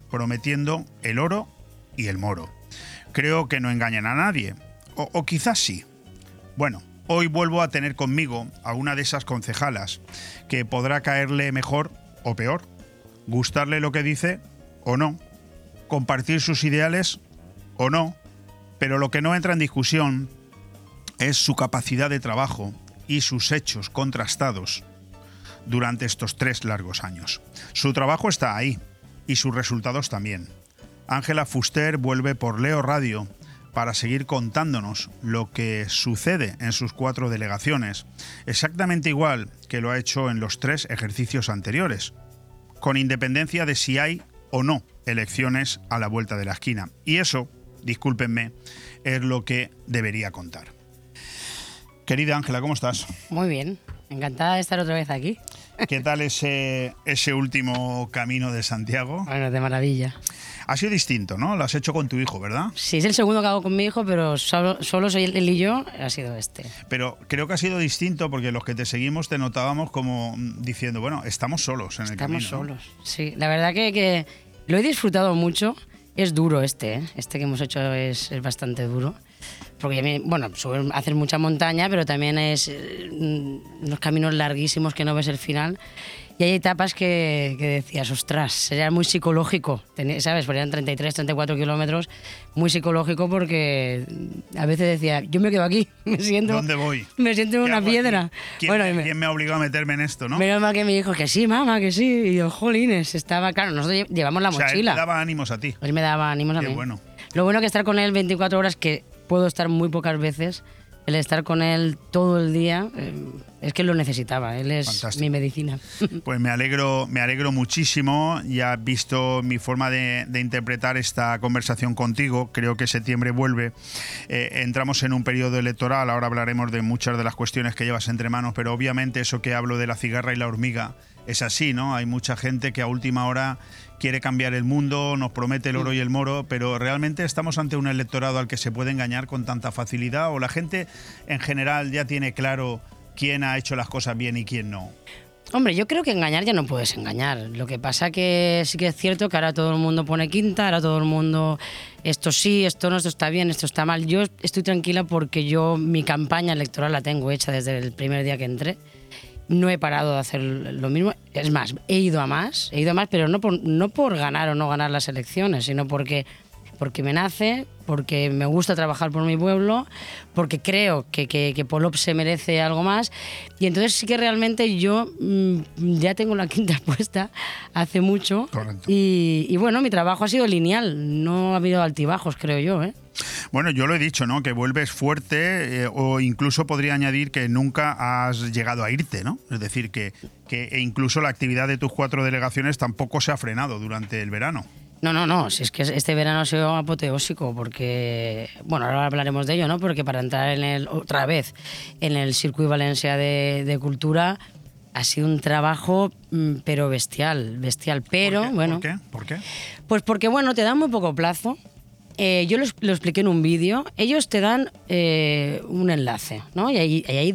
prometiendo el oro y el moro. Creo que no engañan a nadie, o quizás sí. Bueno, hoy vuelvo a tener conmigo a una de esas concejalas que podrá caerle mejor o peor, gustarle lo que dice o no, compartir sus ideales o no, pero lo que no entra en discusión es su capacidad de trabajo y sus hechos contrastados durante estos 3 largos años. Su trabajo está ahí y sus resultados también. Ángela Fuster vuelve por Leo Radio para seguir contándonos lo que sucede en sus 4 delegaciones, exactamente igual que lo ha hecho en los 3 ejercicios anteriores, con independencia de si hay o no elecciones a la vuelta de la esquina. Y eso, discúlpenme, es lo que debería contar. Querida Ángela, ¿cómo estás? Muy bien, encantada de estar otra vez aquí. ¿Qué tal ese último camino de Santiago? Bueno, de maravilla. Ha sido distinto, ¿no? Lo has hecho con tu hijo, ¿verdad? Sí, es el segundo que hago con mi hijo, pero solo soy él y yo, ha sido este. Pero creo que ha sido distinto porque los que te seguimos te notábamos como diciendo, bueno, estamos solos en el camino. Estamos solos, sí. La verdad que lo he disfrutado mucho. Es duro este que hemos hecho es bastante duro. Porque, bueno, hacer mucha montaña, pero también es unos caminos larguísimos que no ves el final. Y hay etapas que decías, ostras, sería muy psicológico, ¿sabes? Porque eran 33, 34 kilómetros, muy psicológico porque a veces decía, yo me quedo aquí, me siento... ¿Dónde voy? Me siento en una piedra. ¿Quién me ha obligado a meterme en esto, no? Menos mal que me dijo que sí, mamá, que sí. Y yo, jolines, estaba... Claro, nosotros llevamos la mochila. Él te daba ánimos a ti. Él me daba ánimos a mí. Qué bueno. Lo bueno que estar con él 24 horas, que puedo estar muy pocas veces, el estar con él todo el día, es que lo necesitaba. Él es fantástico. Mi medicina. Pues me alegro muchísimo. Ya has visto mi forma de interpretar esta conversación contigo. Creo que septiembre vuelve. Entramos en un periodo electoral. Ahora hablaremos de muchas de las cuestiones que llevas entre manos, pero obviamente eso que hablo de la cigarra y la hormiga es así, ¿no? Hay mucha gente que a última hora quiere cambiar el mundo, nos promete el oro y el moro, pero ¿realmente estamos ante un electorado al que se puede engañar con tanta facilidad? ¿O la gente en general ya tiene claro quién ha hecho las cosas bien y quién no? Hombre, yo creo que engañar ya no puedes engañar. Lo que pasa que sí que es cierto que ahora todo el mundo pone quinta, ahora todo el mundo esto sí, esto no, esto está bien, esto está mal. Yo estoy tranquila porque mi campaña electoral la tengo hecha desde el primer día que entré. No he parado de hacer lo mismo. Es más, he ido a más, pero no por ganar o no ganar las elecciones, sino porque me nace, porque me gusta trabajar por mi pueblo, porque creo que Polop se merece algo más. Y entonces sí que realmente yo ya tengo la quinta puesta hace mucho. Correcto. Y bueno, mi trabajo ha sido lineal, no ha habido altibajos, creo yo, ¿eh? Bueno, yo lo he dicho, ¿no? Que vuelves fuerte o incluso podría añadir que nunca has llegado a irte, ¿no? Es decir, que incluso la actividad de tus 4 delegaciones tampoco se ha frenado durante el verano. No, si es que este verano ha sido apoteósico porque, bueno, ahora hablaremos de ello, ¿no? Porque para entrar otra vez en el Circuit Valencia de Cultura ha sido un trabajo, pero bestial, pero bueno. ¿Por qué? Pues porque, bueno, te dan muy poco plazo. Yo lo expliqué en un vídeo. Ellos te dan un enlace, ¿no? Y hay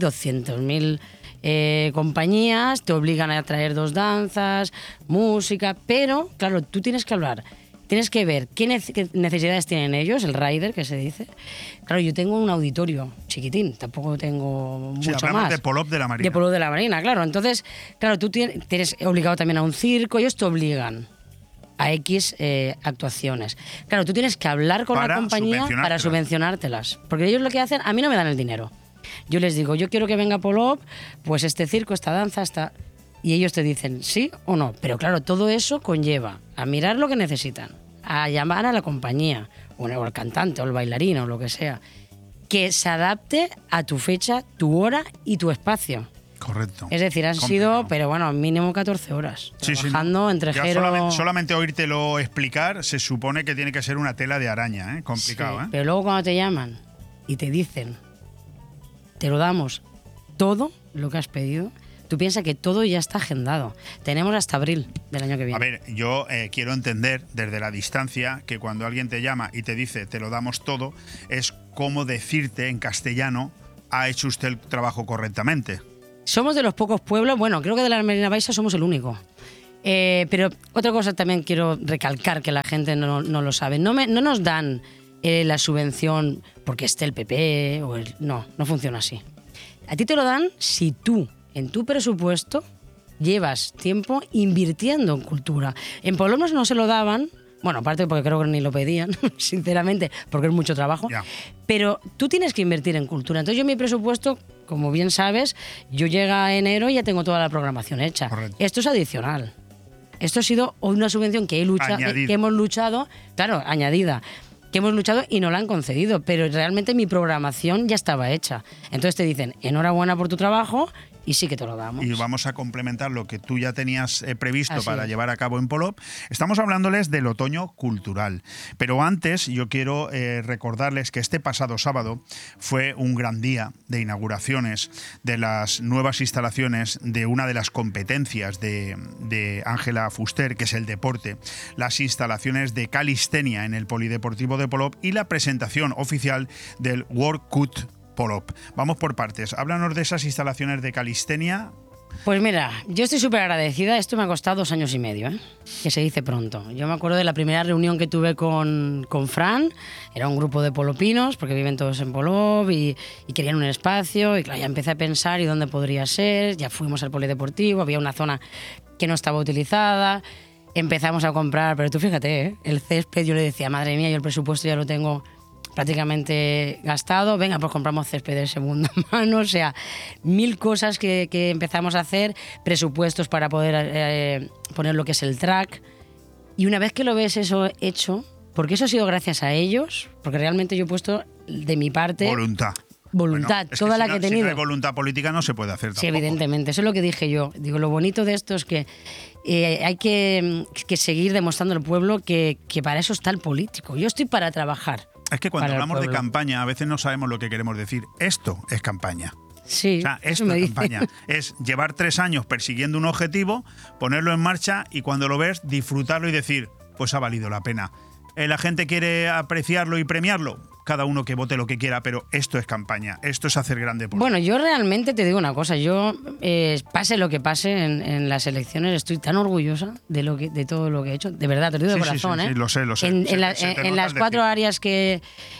200.000 compañías, te obligan a traer 2 danzas, música, pero, claro, tú tienes que hablar. Tienes que ver qué necesidades tienen ellos, el rider, que se dice. Claro, yo tengo un auditorio chiquitín, tampoco tengo mucho más. De Polop de la Marina. De Polop de la Marina, claro. Entonces, claro, tú tienes obligado también a un circo, ellos te obligan a X actuaciones. Claro, tú tienes que hablar con la compañía para subvencionártelas. Porque ellos lo que hacen, a mí no me dan el dinero. Yo les digo, yo quiero que venga Polop, pues este circo, esta danza, esta... Y ellos te dicen sí o no. Pero claro, todo eso conlleva a mirar lo que necesitan, a llamar a la compañía, o al cantante, o al bailarín, o lo que sea, que se adapte a tu fecha, tu hora y tu espacio. Correcto. Es decir, han sido, pero bueno, mínimo 14 horas. Trabajando entre Jero... Solamente oírtelo explicar se supone que tiene que ser una tela de araña, ¿eh? Complicado, sí, ¿eh? Pero luego cuando te llaman y te dicen, te lo damos todo lo que has pedido, tú piensas que todo ya está agendado. Tenemos hasta abril del año que viene. A ver, yo quiero entender desde la distancia que cuando alguien te llama y te dice te lo damos todo, es como decirte en castellano, ha hecho usted el trabajo correctamente. Somos de los pocos pueblos, bueno, creo que de la Marina Baixa somos el único, Pero otra cosa también quiero recalcar que la gente no lo sabe. No nos dan la subvención porque esté el PP no funciona así. A ti te lo dan si tú, en tu presupuesto, llevas tiempo invirtiendo en cultura. En Polop no se lo daban, bueno, aparte porque creo que ni lo pedían, sinceramente, porque es mucho trabajo, pero tú tienes que invertir en cultura. Entonces yo mi presupuesto, como bien sabes, yo llega a enero y ya tengo toda la programación hecha. Correcto. Esto es adicional. Esto ha sido una subvención que hemos luchado, claro, añadida, que hemos luchado y no la han concedido, pero realmente mi programación ya estaba hecha. Entonces te dicen, enhorabuena por tu trabajo, y sí que te lo damos. Y vamos a complementar lo que tú ya tenías previsto Así para es. llevar a cabo en Polop. Estamos hablándoles del otoño cultural. Pero antes yo quiero recordarles que este pasado sábado fue un gran día de inauguraciones de las nuevas instalaciones de una de las competencias de Ángela Fuster, que es el deporte, las instalaciones de calistenia en el Polideportivo de Polop y la presentación oficial del World Cut Polop. Vamos por partes. Háblanos de esas instalaciones de calistenia. Pues mira, yo estoy súper agradecida. Esto me ha costado 2 años y medio, que se dice pronto. Yo me acuerdo de la primera reunión que tuve con Fran. Era un grupo de polopinos, porque viven todos en Polop y querían un espacio. Y claro, ya empecé a pensar y dónde podría ser. Ya fuimos al polideportivo, había una zona que no estaba utilizada. Empezamos a comprar, pero tú fíjate, el césped, yo le decía, madre mía, yo el presupuesto ya lo tengo prácticamente gastado, venga, pues compramos césped de segunda mano, o sea, 1000 cosas que empezamos a hacer, presupuestos para poder poner lo que es el track, y una vez que lo ves eso hecho, porque eso ha sido gracias a ellos, porque realmente yo he puesto de mi parte Voluntad. Bueno, toda la que he tenido. Si no hay voluntad política no se puede hacer tampoco. Sí, evidentemente, eso es lo que dije yo. Digo, lo bonito de esto es que hay que seguir demostrando al pueblo que para eso está el político. Yo estoy para trabajar. Es que cuando hablamos de campaña a veces no sabemos lo que queremos decir. Esto es campaña. Sí, o sea, esto es campaña. Es llevar 3 años persiguiendo un objetivo, ponerlo en marcha y cuando lo ves, disfrutarlo y decir, pues ha valido la pena. La gente quiere apreciarlo y premiarlo. Cada uno que vote lo que quiera, pero esto es campaña. Esto es hacer grande política. Bueno, yo realmente te digo una cosa. Yo, pase lo que pase en las elecciones, estoy tan orgullosa de todo lo que he hecho. De verdad, te lo digo de corazón. Sí, lo sé. En las 4 áreas que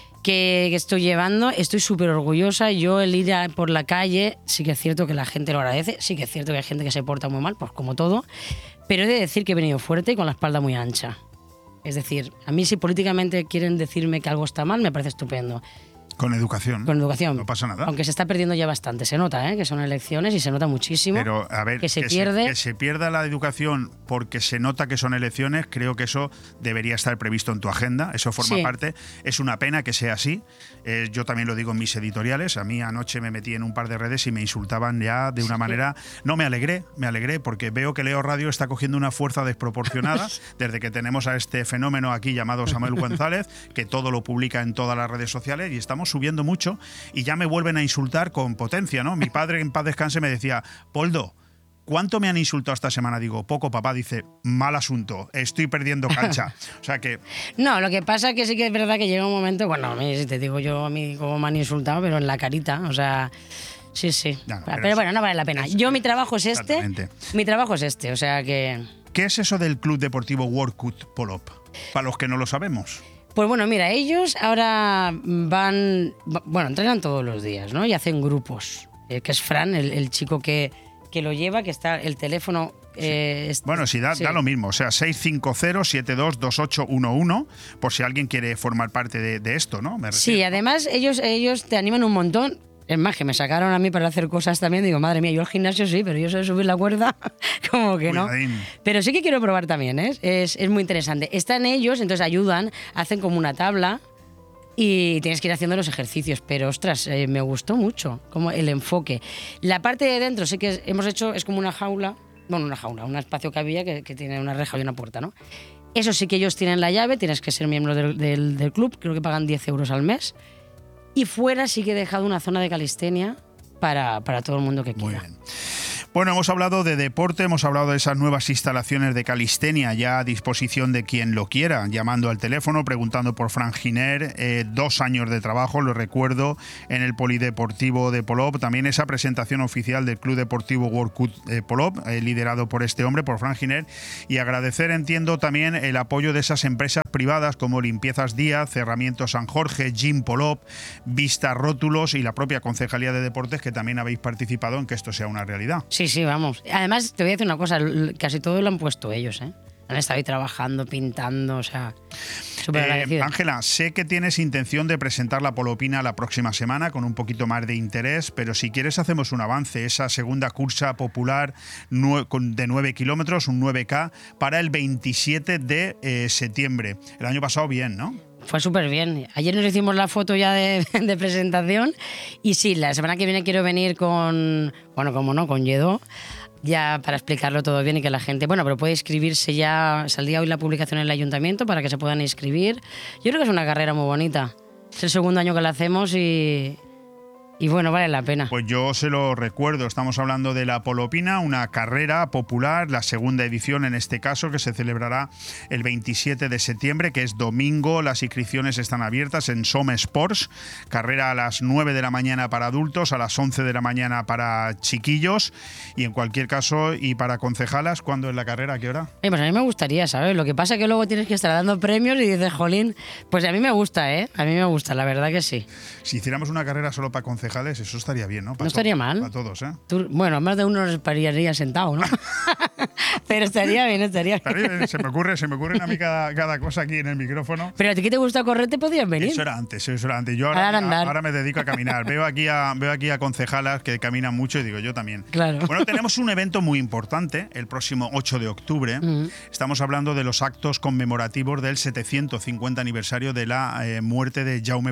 estoy llevando, estoy súper orgullosa. Yo el ir por la calle, sí que es cierto que la gente lo agradece, sí que es cierto que hay gente que se porta muy mal, pues como todo, pero he de decir que he venido fuerte y con la espalda muy ancha. Es decir, a mí si políticamente quieren decirme que algo está mal, me parece estupendo. Con educación. Con educación. No pasa nada. Aunque se está perdiendo ya bastante. Se nota, que son elecciones y se nota muchísimo. Pero, a ver, que se pierde. Que se pierda la educación porque se nota que son elecciones, creo que eso debería estar previsto en tu agenda. Eso forma parte. Es una pena que sea así. Yo también lo digo en mis editoriales. A mí anoche me metí en un par de redes y me insultaban ya de una manera. No, me alegré porque veo que Leo Radio está cogiendo una fuerza desproporcionada desde que tenemos a este fenómeno aquí llamado Samuel González, que todo lo publica en todas las redes sociales y estamos subiendo mucho y ya me vuelven a insultar con potencia, ¿no? Mi padre, en paz descanse, me decía, Poldo, ¿cuánto me han insultado esta semana? Digo, poco, papá. Dice, mal asunto, estoy perdiendo cancha. O sea que... No, lo que pasa es que sí que es verdad que llega un momento, bueno, si te digo yo a mí cómo me han insultado, pero en la carita, o sea... Sí. No, pero bueno, no vale la pena. Mi trabajo es este. Mi trabajo es este, o sea que... ¿Qué es eso del Club Deportivo World Cut Polop? Para los que no lo sabemos. Pues bueno, mira, ellos ahora entrenan todos los días, ¿no? Y hacen grupos, que es Fran, el chico que lo lleva, que está el teléfono... Bueno, sí, da lo mismo, o sea, 650-722811, por si alguien quiere formar parte de esto, ¿no? Sí, además ellos te animan un montón. Es más, que me sacaron a mí para hacer cosas también. Digo, madre mía, yo al gimnasio sí, pero yo sé subir la cuerda, como que no. Pero sí que quiero probar también, es muy interesante. Están ellos, entonces ayudan, hacen como una tabla y tienes que ir haciendo los ejercicios. Pero, ostras, me gustó mucho como el enfoque. La parte de dentro sí que hemos hecho, es como una jaula, un espacio que había que tiene una reja y una puerta, ¿no? Eso sí que ellos tienen la llave, tienes que ser miembro del club, creo que pagan 10 euros al mes. Y fuera sí que he dejado una zona de calistenia para todo el mundo que quiera. Muy bien. Bueno, hemos hablado de deporte, hemos hablado de esas nuevas instalaciones de calistenia ya a disposición de quien lo quiera, llamando al teléfono, preguntando por Fran Giner. 2 años de trabajo, lo recuerdo, en el Polideportivo de Polop. También esa presentación oficial del Club Deportivo World Cup Polop, liderado por este hombre, por Fran Giner. Y agradecer, entiendo, también el apoyo de esas empresas privadas como Limpiezas Díaz, Cerramientos San Jorge, Gym Polop, Vista Rótulos y la propia Concejalía de Deportes, que también habéis participado en que esto sea una realidad. Sí, vamos. Además, te voy a decir una cosa, casi todo lo han puesto ellos, ¿eh? Han estado ahí trabajando, pintando, o sea, súper agradecido. Ángela, sé que tienes intención de presentar la Polopina la próxima semana con un poquito más de interés, pero si quieres hacemos un avance, esa segunda cursa popular de 9 kilómetros, un 9K, para el 27 de septiembre. El año pasado bien, ¿no? Fue súper bien. Ayer nos hicimos la foto ya de presentación y sí, la semana que viene quiero venir con, bueno, como no, con Lledó, ya para explicarlo todo bien y que la gente, bueno, pero puede inscribirse ya, saldría hoy la publicación en el ayuntamiento para que se puedan inscribir. Yo creo que es una carrera muy bonita. Es el segundo año que la hacemos y bueno, vale la pena. Pues yo se lo recuerdo, estamos hablando de la Polopina, una carrera popular, la segunda edición en este caso, que se celebrará el 27 de septiembre, que es domingo. Las inscripciones están abiertas en Som Sports, carrera a las 9 de la mañana para adultos, a las 11 de la mañana para chiquillos, y en cualquier caso, y para concejalas, ¿cuándo es la carrera? ¿A qué hora? Pues a mí me gustaría, ¿sabes? Lo que pasa es que luego tienes que estar dando premios y dices, jolín, pues a mí me gusta, ¿eh? A mí me gusta, la verdad que sí. Si hiciéramos una carrera solo para concejales, eso estaría bien, ¿no? No estaría mal. Para todos, ¿eh? Bueno, más de uno nos pararía sentado, ¿no? Pero estaría bien, estaría bien. Se me ocurre a mí cada cosa aquí en el micrófono. Pero a ti que te gusta correr, te podías venir. Eso era antes. Yo ahora me dedico a caminar. Veo aquí a concejalas que caminan mucho y digo, yo también. Claro. Bueno, tenemos un evento muy importante el próximo 8 de octubre. Estamos hablando de los actos conmemorativos del 750 aniversario de la muerte de Jaume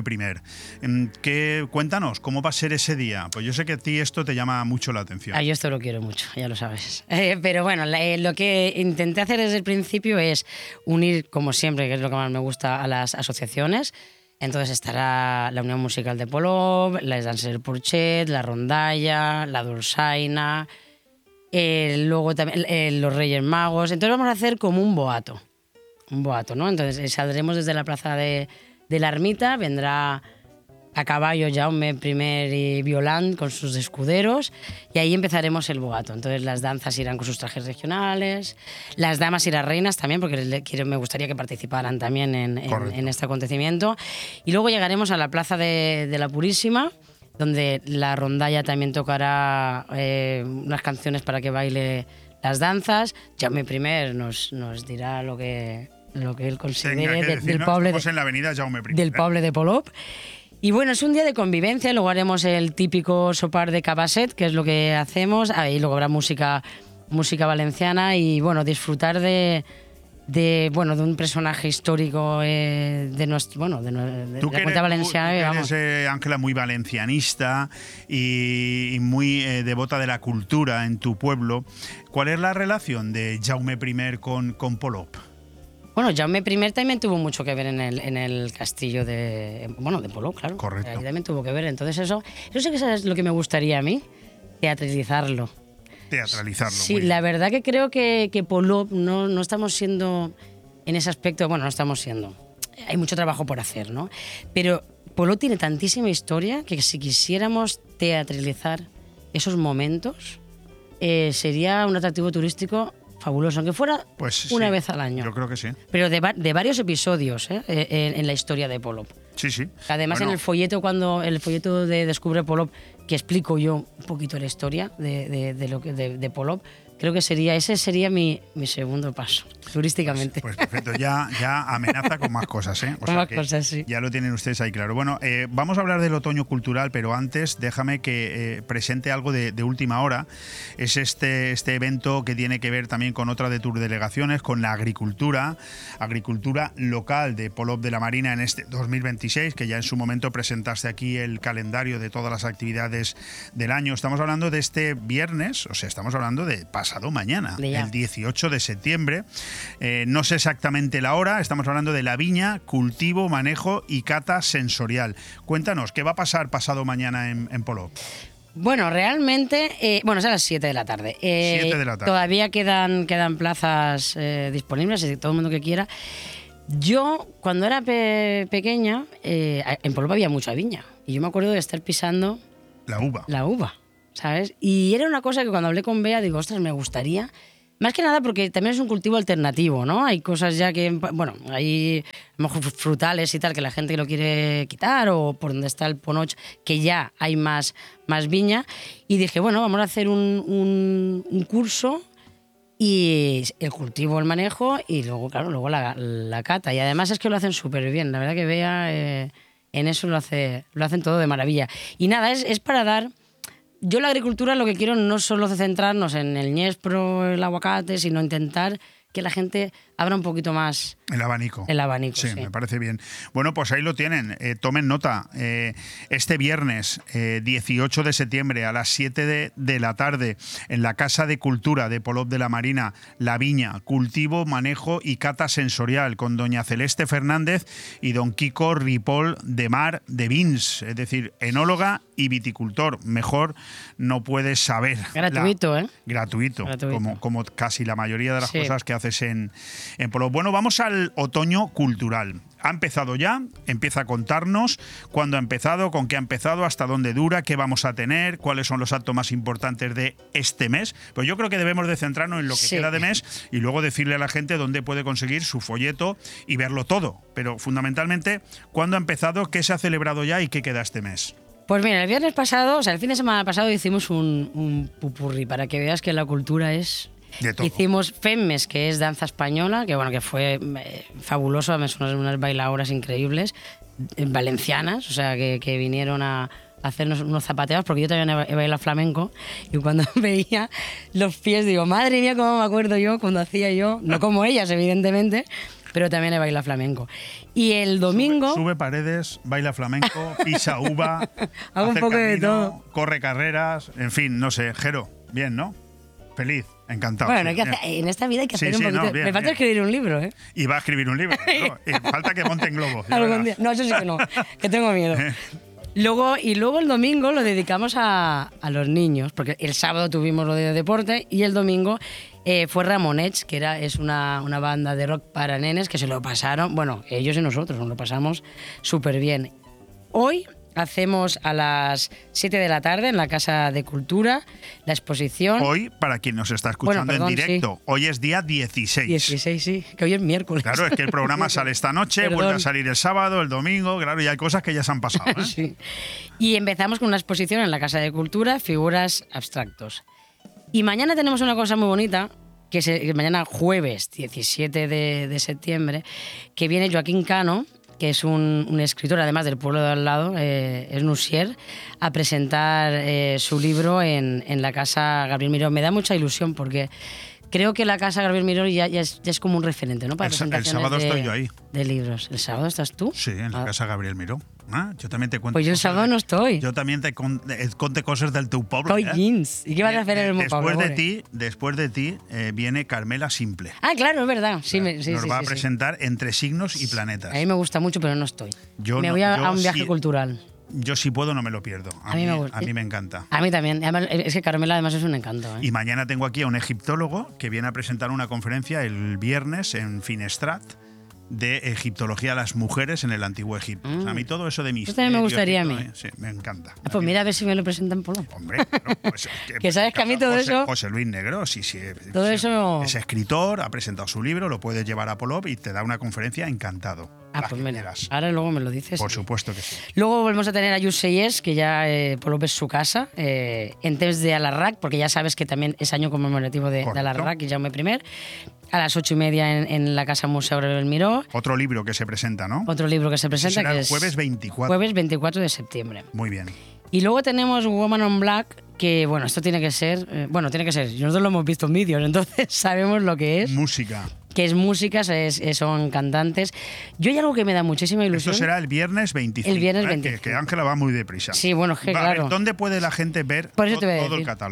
I. Cuéntanos, ¿cómo va a ser ese día? Pues yo sé que a ti esto te llama mucho la atención. Yo esto lo quiero mucho, ya lo sabes. Pero bueno, lo que intenté hacer desde el principio es unir, como siempre, que es lo que más me gusta, a las asociaciones. Entonces estará la Unión Musical de Polop, les Danses del Porchet, la Rondalla, la Dolçaina, luego también los Reyes Magos. Entonces vamos a hacer como un boato, ¿no? Entonces saldremos desde la plaza de la Ermita, vendrá a caballo Jaume I y Violant con sus escuderos y ahí empezaremos el boato. Entonces las danzas irán con sus trajes regionales, las damas y las reinas también, porque me gustaría que participaran también en este acontecimiento. Y luego llegaremos a la plaza de la Purísima, donde la rondalla también tocará unas canciones para que baile las danzas. Jaume I nos dirá lo que él considere del poble en la avenida Jaume I, del poble de Polop. Y bueno, es un día de convivencia, luego haremos el típico sopar de cabasset, que es lo que hacemos, y luego habrá música valenciana y bueno, disfrutar de un personaje histórico de la Comunidad Valenciana. Tú que eres, Ángela, muy valencianista y muy devota de la cultura en tu pueblo, ¿cuál es la relación de Jaume I con Polop? Bueno, Jaume I también tuvo mucho que ver en el castillo de Polop, claro. Correcto. Ahí también tuvo que ver. Entonces eso sí que es lo que me gustaría a mí, teatralizarlo. Sí, la verdad que creo que Polop no estamos siendo, en ese aspecto, no estamos siendo. Hay mucho trabajo por hacer, ¿no? Pero Polop tiene tantísima historia que si quisiéramos teatralizar esos momentos, sería un atractivo turístico fabuloso, aunque fuera una vez al año. Yo creo que sí. Pero de varios episodios en la historia de Polop. Sí. Además, en el folleto de Descubre Polop, que explico yo un poquito la historia de Polop, creo que ese sería mi segundo paso, turísticamente. Pues perfecto, ya amenaza con más cosas, ¿eh? Con más cosas, sí. Ya lo tienen ustedes ahí claro. Bueno, vamos a hablar del otoño cultural, pero antes déjame que presente algo de última hora. Es este evento que tiene que ver también con otra de tus delegaciones, con la agricultura local de Polop de la Marina en este 2026, que ya en su momento presentaste aquí el calendario de todas las actividades del año. Estamos hablando de este viernes, estamos hablando de pasado mañana, el 18 de septiembre. No sé exactamente la hora, estamos hablando de la viña, cultivo, manejo y cata sensorial. Cuéntanos, ¿qué va a pasar pasado mañana en Polop? Bueno, realmente, bueno, es a las 7 de la tarde. 7 de la tarde. Todavía quedan plazas disponibles, todo el mundo que quiera. Yo, cuando era pequeña, en Polop había mucha viña. Y yo me acuerdo de estar pisando La uva. ¿Sabes? Y era una cosa que cuando hablé con Bea, digo, ostras, me gustaría. Más que nada porque también es un cultivo alternativo, ¿no? Hay cosas ya que, bueno, hay a lo mejor frutales y tal que la gente lo quiere quitar, o por donde está el Ponoch, que ya hay más viña. Y dije, bueno, vamos a hacer un curso y el cultivo, el manejo y luego, claro, luego la cata. Y además es que lo hacen súper bien. La verdad que Bea en eso lo hacen todo de maravilla. Y nada, es para dar... Yo la agricultura lo que quiero no solo centrarnos en el ñespro, el aguacate, sino intentar que la gente abra un poquito más el abanico. Sí, me parece bien. Bueno, pues ahí lo tienen. Tomen nota. Este viernes, 18 de septiembre, a las 7 de la tarde, en la Casa de Cultura de Polop de la Marina, La Viña, cultivo, manejo y cata sensorial, con doña Celeste Fernández y don Kiko Ripoll de Mar de Vins, es decir, enóloga y viticultor. Mejor no puedes saber. Gratuito, Gratuito. Como casi la mayoría de las cosas que haces en Polop. Bueno, vamos al otoño cultural. Ha empezado ya, empieza a contarnos cuándo ha empezado, con qué ha empezado, hasta dónde dura, qué vamos a tener, cuáles son los actos más importantes de este mes. Pues yo creo que debemos de centrarnos en lo que queda de mes y luego decirle a la gente dónde puede conseguir su folleto y verlo todo. Pero fundamentalmente, cuándo ha empezado, qué se ha celebrado ya y qué queda este mes. Pues mira, el viernes pasado, o sea, el fin de semana pasado hicimos un pupurri para que veas que la cultura es... De todo. Hicimos Femmes, que es danza española, que bueno, que fue fabuloso, son unas bailadoras increíbles, valencianas, o sea, que vinieron a hacernos unos zapateados, porque yo también he bailado flamenco, y cuando veía los pies digo, madre mía, cómo me acuerdo yo cuando hacía yo, no como ellas, evidentemente, pero también he bailado flamenco. Y el domingo... Sube paredes, baila flamenco, pisa uva, hago un poco camino, de todo. Corre carreras, en fin, no sé, Jero, bien, ¿no? Feliz, encantado. Bueno, hay que hacer, en esta vida hay que hacer un poquito... No, bien, me falta escribir un libro, ¿eh? Y va a escribir un libro, ¿no? Falta que monte en globo. Algún día. No, eso sí que no, que tengo miedo. Luego el domingo lo dedicamos a los niños, porque el sábado tuvimos lo de deporte y el domingo fue Ramonets, que es una banda de rock para nenes que se lo pasaron, bueno, ellos y nosotros nos lo pasamos súper bien. Hoy hacemos a las 7 de la tarde en la Casa de Cultura la exposición. Hoy, para quien nos está escuchando en directo, hoy es día 16. 16, sí, que hoy es miércoles. Claro, es que el programa sale esta noche, vuelve a salir el sábado, el domingo, claro, y hay cosas que ya se han pasado, ¿eh? Sí. Y empezamos con una exposición en la Casa de Cultura, figuras abstractos. Y mañana tenemos una cosa muy bonita, que mañana jueves 17 de septiembre, que viene Joaquín Cano, que es un escritor, además del pueblo de al lado, es Nusier, a presentar su libro en la Casa Gabriel Miró. Me da mucha ilusión porque creo que la Casa Gabriel Miró ya es como un referente, ¿no? Para el sábado estoy yo ahí. De libros. ¿El sábado estás tú? Sí, en la Casa Gabriel Miró. Yo también te cuento. Pues yo el sábado no estoy. Yo también te conté cosas del teu pueblo. Collins. ¿Y qué vas a hacer en el pueblo? Después de ti viene Carmela Simple. Ah, claro, es verdad. Sí, nos va a presentar Entre signos y planetas. A mí me gusta mucho, pero no estoy. Me voy a un viaje cultural. Yo si puedo no me lo pierdo. A mí me gusta. A mí me encanta. A mí también. Además, es que Carmela además es un encanto, ¿eh? Y mañana tengo aquí a un egiptólogo que viene a presentar una conferencia el viernes en Finestrat de egiptología a las mujeres en el antiguo Egipto. O sea, a mí todo eso de misterio. Eso también me gustaría a mí. Sí, me encanta. Pues mira a ver si me lo presentan por lo. Hombre, pues, que sabes que a mí todo eso... José Luis Negro, sí. Todo eso... Es escritor, ha presentado su libro, lo puedes llevar a Polop y te da una conferencia encantado. Pues mira, ahora luego me lo dices. Por supuesto que sí. Luego volvemos a tener a Yuseyes, que ya Polop es su casa, en temps de Alarraq, porque ya sabes que también es año conmemorativo de Alarraq y Jaume I, a las 8:30 en la Casa Museu Gabriel Miró. Otro libro que se presenta, ¿no? Otro libro que se presenta, será que el jueves 24. Jueves 24 de septiembre. Muy bien. Y luego tenemos Woman on Black, que bueno, esto tiene que ser, nosotros lo hemos visto en vídeos, entonces sabemos lo que es. Música. Que es música, son cantantes. Yo hay algo que me da muchísima ilusión. Esto será el viernes 25. El viernes Que Ángela va muy deprisa. Sí, bueno, claro. ¿Dónde puede la gente ver todo el catálogo?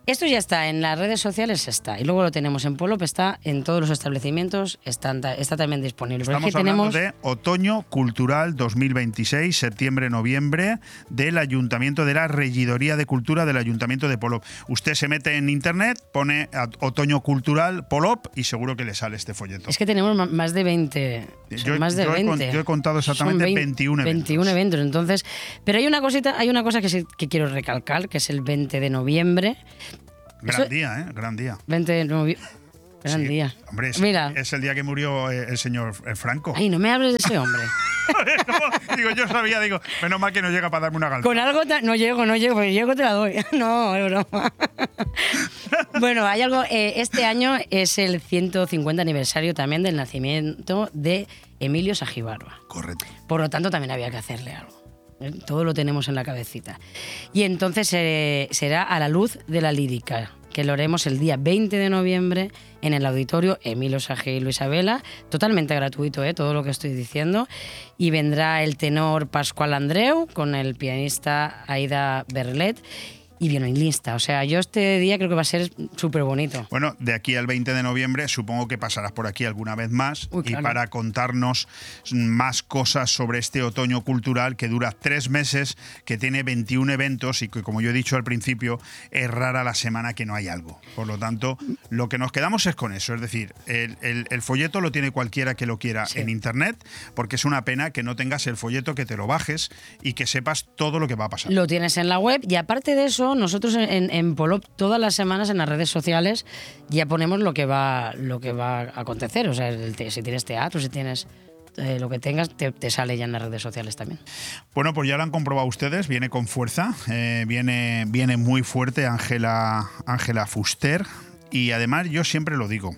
Esto ya está, en las redes sociales está. Y luego lo tenemos en Polop, está en todos los establecimientos, está también disponible. Estamos hablando de Otoño Cultural 2026, septiembre-noviembre, del Ayuntamiento, de la Regidoría de Cultura del Ayuntamiento de Polop. Usted se mete en internet, pone Otoño Cultural Polop y seguro que le sale este folleto. Es que tenemos más de 20. Yo he contado exactamente 21 eventos. 21 eventos, entonces. Pero hay una cosa que quiero recalcar, que es el 20 de noviembre. Gran día, ¿eh? Gran día. 20 de noviembre. Gran día. Hombre, Mira. Es el día que murió el señor Franco. Ay, no me hables de ese hombre. Digo, yo sabía, menos mal que no llega para darme una galta. Con algo no llego, porque llego te la doy. No, es broma. Bueno, hay algo. Este año es el 150 aniversario también del nacimiento de Emilio Sagibarba. Correcto. Por lo tanto, también había que hacerle algo. Todo lo tenemos en la cabecita. Y entonces será a la luz de la lírica, que lo haremos el día 20 de noviembre en el auditorio Emilio Sagi y Luisa Vela, totalmente gratuito, todo lo que estoy diciendo. Y vendrá el tenor Pascual Andreu con el pianista Aida Berlet y violinista. O sea, yo este día creo que va a ser súper bonito. Bueno, de aquí al 20 de noviembre supongo que pasarás por aquí alguna vez más. Uy, claro. Y para contarnos más cosas sobre este otoño cultural que dura 3 meses, que tiene 21 eventos y que, como yo he dicho al principio, es rara la semana que no hay algo. Por lo tanto, lo que nos quedamos es con eso. Es decir, el folleto lo tiene cualquiera que lo quiera en internet, porque es una pena que no tengas el folleto, que te lo bajes y que sepas todo lo que va a pasar. Lo tienes en la web y aparte de eso, nosotros en Polop todas las semanas en las redes sociales ya ponemos lo que va a acontecer. O sea, si tienes teatro, si tienes lo que tengas, te sale ya en las redes sociales también. Bueno, pues ya lo han comprobado ustedes, viene con fuerza, viene muy fuerte Ángela Fuster, y además yo siempre lo digo,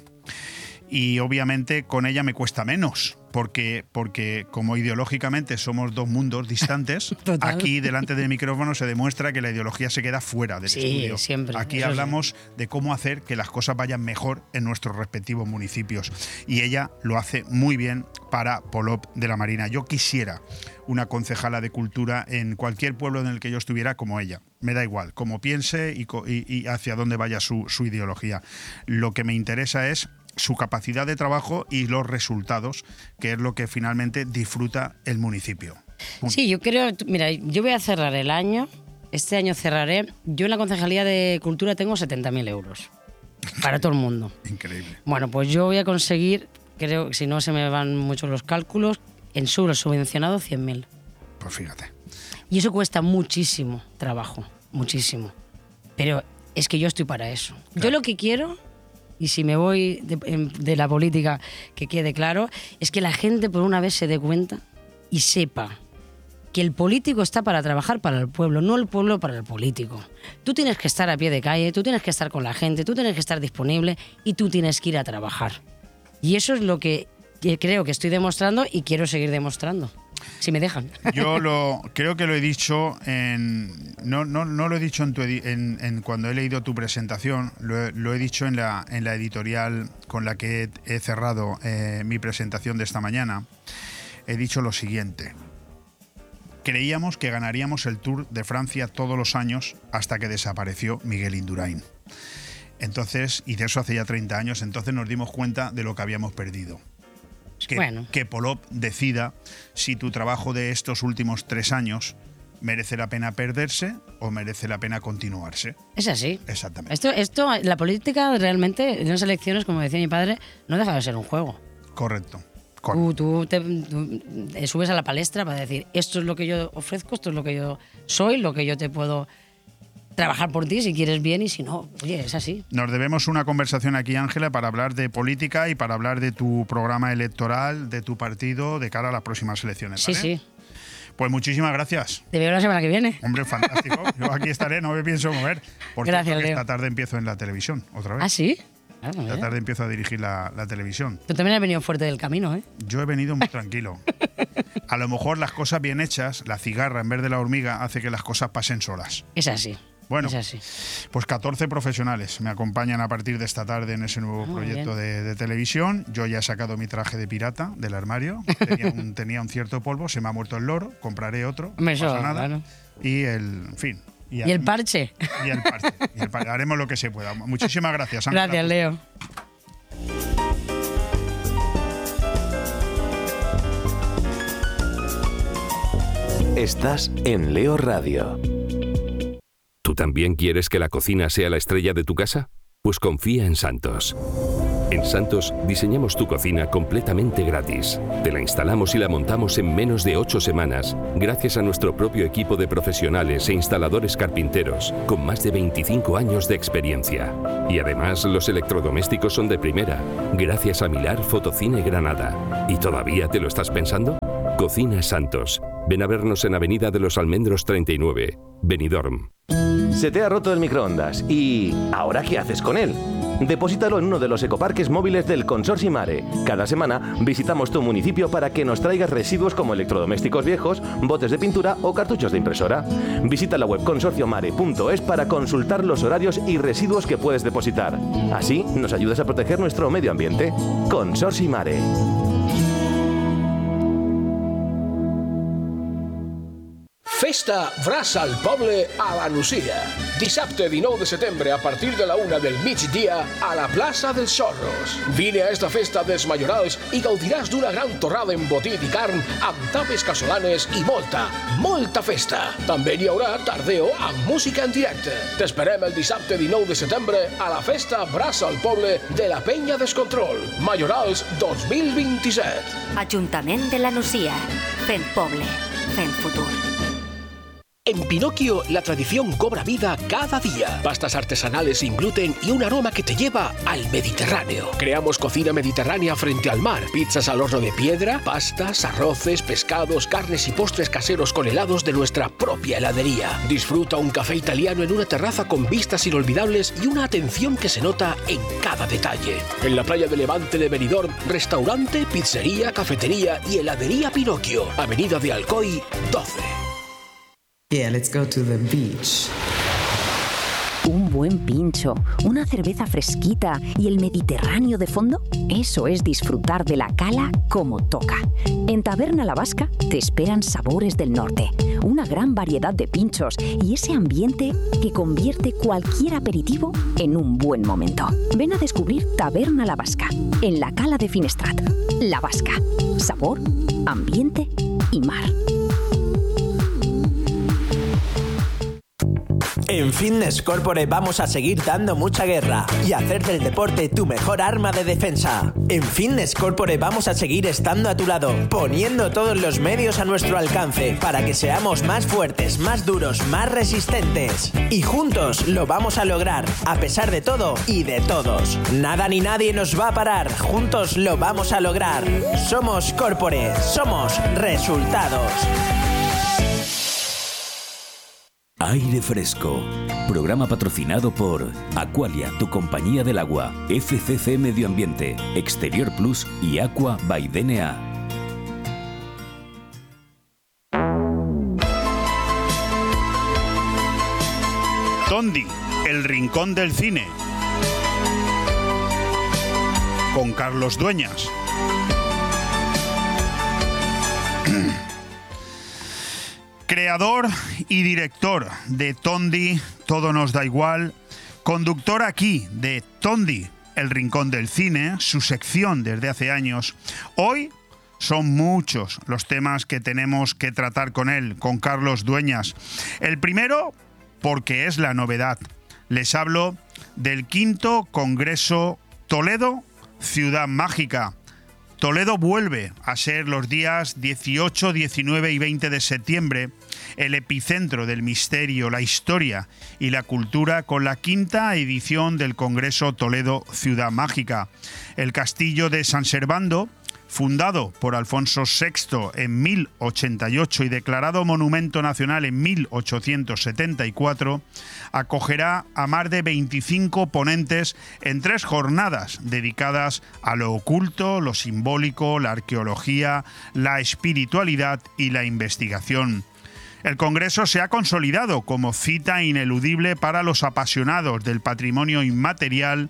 y obviamente con ella me cuesta menos. Porque como ideológicamente somos dos mundos distantes, aquí delante del micrófono se demuestra que la ideología se queda fuera del estudio. Siempre. Aquí hablamos de cómo hacer que las cosas vayan mejor en nuestros respectivos municipios. Y ella lo hace muy bien para Polop de la Marina. Yo quisiera una concejala de cultura en cualquier pueblo en el que yo estuviera como ella. Me da igual, cómo piense y hacia dónde vaya su ideología. Lo que me interesa es su capacidad de trabajo y los resultados, que es lo que finalmente disfruta el municipio. Sí, yo creo, mira, yo voy a cerrar el año, este año cerraré, yo en la Concejalía de Cultura tengo 70.000 euros para todo el mundo. Increíble. Bueno, pues yo voy a conseguir, creo que si no se me van muchos los cálculos, en subvencionado 100.000. Pues fíjate. Y eso cuesta muchísimo trabajo, muchísimo. Pero es que yo estoy para eso. Claro. Yo lo que quiero, y si me voy de la política, que quede claro, es que la gente por una vez se dé cuenta y sepa que el político está para trabajar para el pueblo, no el pueblo para el político. Tú tienes que estar a pie de calle, tú tienes que estar con la gente, tú tienes que estar disponible y tú tienes que ir a trabajar. Y eso es lo que creo que estoy demostrando y quiero seguir demostrando. Si me dejan. Yo creo que lo he dicho no lo he dicho cuando he leído tu presentación, lo he dicho en la editorial con la que he cerrado mi presentación de esta mañana. He dicho lo siguiente: creíamos que ganaríamos el Tour de Francia todos los años hasta que desapareció Miguel Indurain. Entonces, y de eso hace ya 30 años, entonces nos dimos cuenta de lo que habíamos perdido. Que Polop decida si tu trabajo de estos últimos 3 años merece la pena perderse o merece la pena continuarse. Es así. Exactamente. Esto, la política realmente, en las elecciones, como decía mi padre, no deja de ser un juego. Correcto. Tú te subes a la palestra para decir, esto es lo que yo ofrezco, esto es lo que yo soy, lo que yo te puedo trabajar por ti si quieres bien y si no, oye, es así. Nos debemos una conversación aquí, Ángela, para hablar de política y para hablar de tu programa electoral, de tu partido, de cara a las próximas elecciones. ¿Vale? Sí. Pues muchísimas gracias. Te veo la semana que viene. Hombre, fantástico. Yo aquí estaré, no me pienso mover. Porque gracias, Leo. Esta tarde empiezo en la televisión, otra vez. ¿Ah, sí? Esta tarde empiezo a dirigir la televisión. Tú también has venido fuerte del camino, ¿eh? Yo he venido muy tranquilo. A lo mejor las cosas bien hechas, la cigarra en vez de la hormiga, hace que las cosas pasen solas. Es así. Bueno, es así. Pues 14 profesionales me acompañan a partir de esta tarde en ese nuevo proyecto de televisión. Yo ya he sacado mi traje de pirata del armario. Tenía un cierto polvo, se me ha muerto el loro, compraré otro, no pasa nada. Claro. Y en fin, Y el parche. Y el parche. Haremos lo que se pueda. Muchísimas gracias, Ángela. Gracias, Leo. Estás en Leo Radio. ¿Tú también quieres que la cocina sea la estrella de tu casa? Pues confía en Santos. En Santos diseñamos tu cocina completamente gratis. Te la instalamos y la montamos en menos de 8 semanas, gracias a nuestro propio equipo de profesionales e instaladores carpinteros, con más de 25 años de experiencia. Y además los electrodomésticos son de primera, gracias a Milar Fotocine Granada. ¿Y todavía te lo estás pensando? Cocina Santos. Ven a vernos en Avenida de los Almendros 39, Benidorm. Se te ha roto el microondas y ¿ahora qué haces con él? Deposítalo en uno de los ecoparques móviles del Consorcio Mare. Cada semana visitamos tu municipio para que nos traigas residuos como electrodomésticos viejos, botes de pintura o cartuchos de impresora. Visita la web consorciomare.es para consultar los horarios y residuos que puedes depositar. Así nos ayudas a proteger nuestro medio ambiente. Consorcio Mare. Festa Braç al Poble a la Nucia. Dissabte 19 de setembre a partir de la 1 del migdia a la plaça dels Xorros. Vine a esta festa dels Majorals i gaudiràs d'una gran torrada embotit i carn amb tapes casolanes i molta festa. També n'hi haurà tardeo amb música en directe. T'esperem el dissabte 19 de setembre a la festa Braç al Poble de la Penya Descontrol. Majorals 2027. Ajuntament de la Nucia. Fent poble. Fent futur. En Pinocchio, la tradición cobra vida cada día. Pastas artesanales sin gluten y un aroma que te lleva al Mediterráneo. Creamos cocina mediterránea frente al mar. Pizzas al horno de piedra, pastas, arroces, pescados, carnes y postres caseros con helados de nuestra propia heladería. Disfruta un café italiano en una terraza con vistas inolvidables y una atención que se nota en cada detalle. En la playa de Levante de Benidorm, restaurante, pizzería, cafetería y heladería Pinocchio. Avenida de Alcoy, 12. Yeah, let's go to the beach. Un buen pincho, una cerveza fresquita y el Mediterráneo de fondo, eso es disfrutar de la cala como toca. En Taberna La Vasca te esperan sabores del norte, una gran variedad de pinchos y ese ambiente que convierte cualquier aperitivo en un buen momento. Ven a descubrir Taberna La Vasca, en la cala de Finestrat. La Vasca, sabor, ambiente y mar. En Fitness Corporate vamos a seguir dando mucha guerra y hacer del deporte tu mejor arma de defensa. En Fitness Corporate vamos a seguir estando a tu lado, poniendo todos los medios a nuestro alcance para que seamos más fuertes, más duros, más resistentes. Y juntos lo vamos a lograr, a pesar de todo y de todos. Nada ni nadie nos va a parar, juntos lo vamos a lograr. Somos Corporate, somos resultados. Aire Fresco, programa patrocinado por Aqualia, tu compañía del agua, FCC Medio Ambiente, Exterior Plus y Aqua by DNA. Tondi, el rincón del cine, con Carlos Dueñas. Creador y director de Tondi, Todo nos da igual, conductor aquí de Tondi, el rincón del cine, su sección desde hace años. Hoy son muchos los temas que tenemos que tratar con él, con Carlos Dueñas. El primero, porque es la novedad. Les hablo del 5º Congreso Toledo, Ciudad Mágica. Toledo vuelve a ser los días 18, 19 y 20 de septiembre el epicentro del misterio, la historia y la cultura con la 5ª edición del Congreso Toledo Ciudad Mágica. El castillo de San Servando, fundado por Alfonso VI en 1088 y declarado Monumento Nacional en 1874, acogerá a más de 25 ponentes en 3 jornadas dedicadas a lo oculto, lo simbólico, la arqueología, la espiritualidad y la investigación. El Congreso se ha consolidado como cita ineludible para los apasionados del patrimonio inmaterial,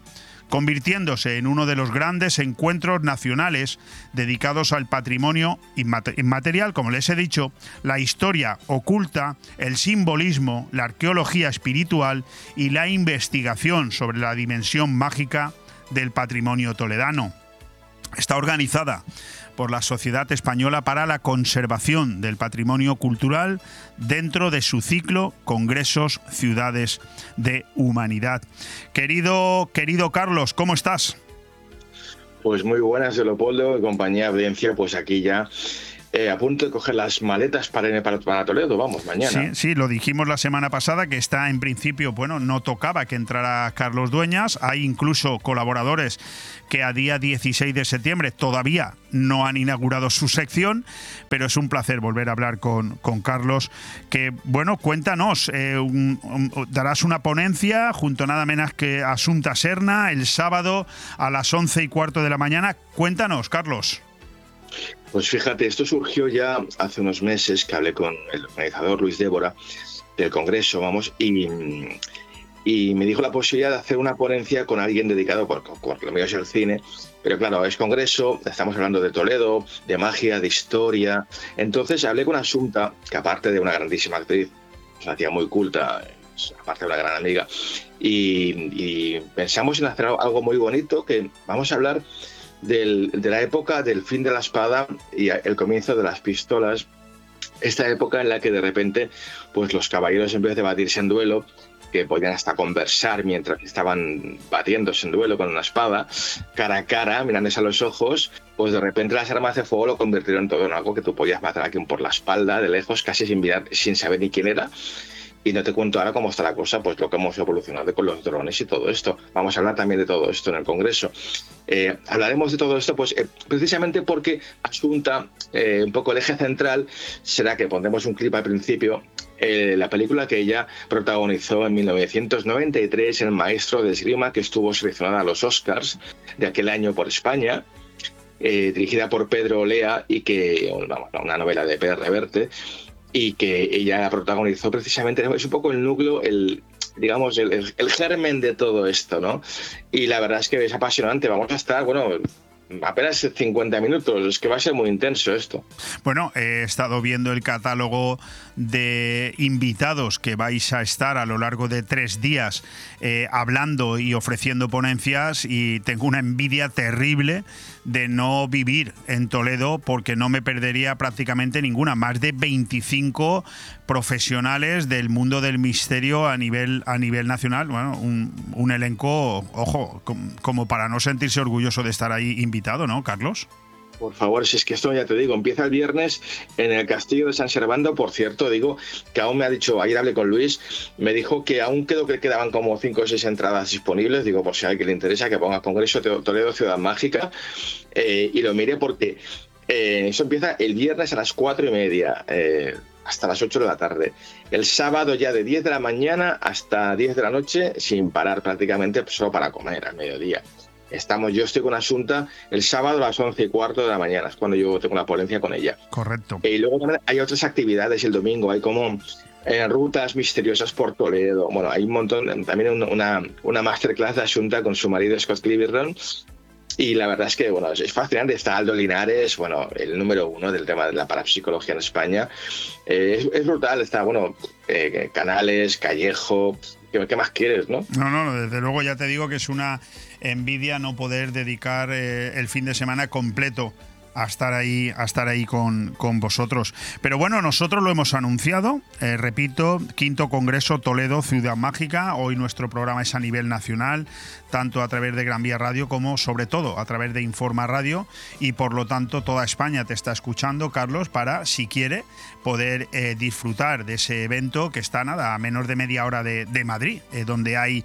convirtiéndose en uno de los grandes encuentros nacionales dedicados al patrimonio inmaterial, como les he dicho, la historia oculta, el simbolismo, la arqueología espiritual y la investigación sobre la dimensión mágica del patrimonio toledano. Está organizada por la Sociedad Española para la Conservación del Patrimonio Cultural dentro de su ciclo Congresos Ciudades de Humanidad. Querido Carlos, ¿cómo estás? Pues muy buenas, Leopoldo y compañía audiencia, pues aquí ya a punto de coger las maletas para irme para Toledo, vamos, mañana. Sí, lo dijimos la semana pasada, que está en principio, bueno, no tocaba que entrara Carlos Dueñas. Hay incluso colaboradores que a día 16 de septiembre todavía no han inaugurado su sección, pero es un placer volver a hablar con Carlos, que, bueno, cuéntanos, darás una ponencia junto nada menos que a Assumpta Serna el sábado a las 11:15 de la mañana. Cuéntanos, Carlos. Pues fíjate, esto surgió ya hace unos meses que hablé con el organizador Luis Débora del Congreso, vamos, y me dijo la posibilidad de hacer una ponencia con alguien dedicado, por lo mío es el cine, pero claro, es Congreso, estamos hablando de Toledo, de magia, de historia. Entonces hablé con Assumpta, que aparte de una grandísima actriz, una tía muy culta, aparte de una gran amiga, y pensamos en hacer algo muy bonito, que vamos a hablar de la época del fin de la espada y el comienzo de las pistolas, esta época en la que de repente pues los caballeros, en vez de batirse en duelo, que podían hasta conversar mientras estaban batiéndose en duelo con una espada, cara a cara, mirándose a los ojos, pues de repente las armas de fuego lo convirtieron todo en algo que tú podías matar a alguien por la espalda, de lejos, casi sin mirar, sin saber ni quién era. Y no te cuento ahora cómo está la cosa, pues lo que hemos evolucionado con los drones y todo esto. Vamos a hablar también de todo esto en el Congreso. Hablaremos de todo esto pues precisamente porque Assumpta, un poco el eje central, será que pondremos un clip al principio, la película que ella protagonizó en 1993, El maestro de esgrima, que estuvo seleccionada a los Oscars de aquel año por España, dirigida por Pedro Olea, y que, vamos, una novela de Pere Reverte, y que ella protagonizó precisamente. Es un poco el núcleo, el germen de todo esto, ¿no? Y la verdad es que es apasionante. Vamos a estar, bueno, apenas 50 minutos, es que va a ser muy intenso esto. Bueno, he estado viendo el catálogo de invitados que vais a estar a lo largo de 3 días hablando y ofreciendo ponencias, y tengo una envidia terrible de no vivir en Toledo, porque no me perdería prácticamente ninguna. Más de 25 profesionales del mundo del misterio a nivel nacional. Bueno, un elenco, ojo, como para no sentirse orgulloso de estar ahí invitado, ¿no, Carlos? Por favor, si es que esto ya te digo, empieza el viernes en el Castillo de San Servando. Por cierto, digo que aún me ha dicho, ayer hablé con Luis, me dijo que aún quedaban como 5 o 6 entradas disponibles. Digo, por si a alguien le interesa, que ponga Congreso Toledo Ciudad Mágica, y lo mire, porque eso empieza el viernes a las 4:30 hasta las 8 de la tarde. El sábado ya de 10 de la mañana hasta 10 de la noche, sin parar prácticamente, solo para comer al mediodía. Yo estoy con Assumpta el sábado a las 11:15 de la mañana, es cuando yo tengo la ponencia con ella. Correcto. Y luego también hay otras actividades el domingo, hay como rutas misteriosas por Toledo. Bueno, hay un montón, también una masterclass de Assumpta con su marido Scott Clibberton. Y la verdad es que, bueno, es fascinante. Está Aldo Linares, bueno, el número 1 del tema de la parapsicología en España. Es brutal, está, bueno, Canales, Callejo. ¿Qué más quieres, no? No, desde luego ya te digo que es una envidia no poder dedicar el fin de semana completo a estar ahí con vosotros. Pero bueno, nosotros lo hemos anunciado, repito, 5º Congreso Toledo Ciudad Mágica. Hoy nuestro programa es a nivel nacional, tanto a través de Gran Vía Radio como sobre todo a través de Informa Radio, y por lo tanto toda España te está escuchando, Carlos, para, si quiere, poder disfrutar de ese evento que está a menos de media hora de Madrid, donde hay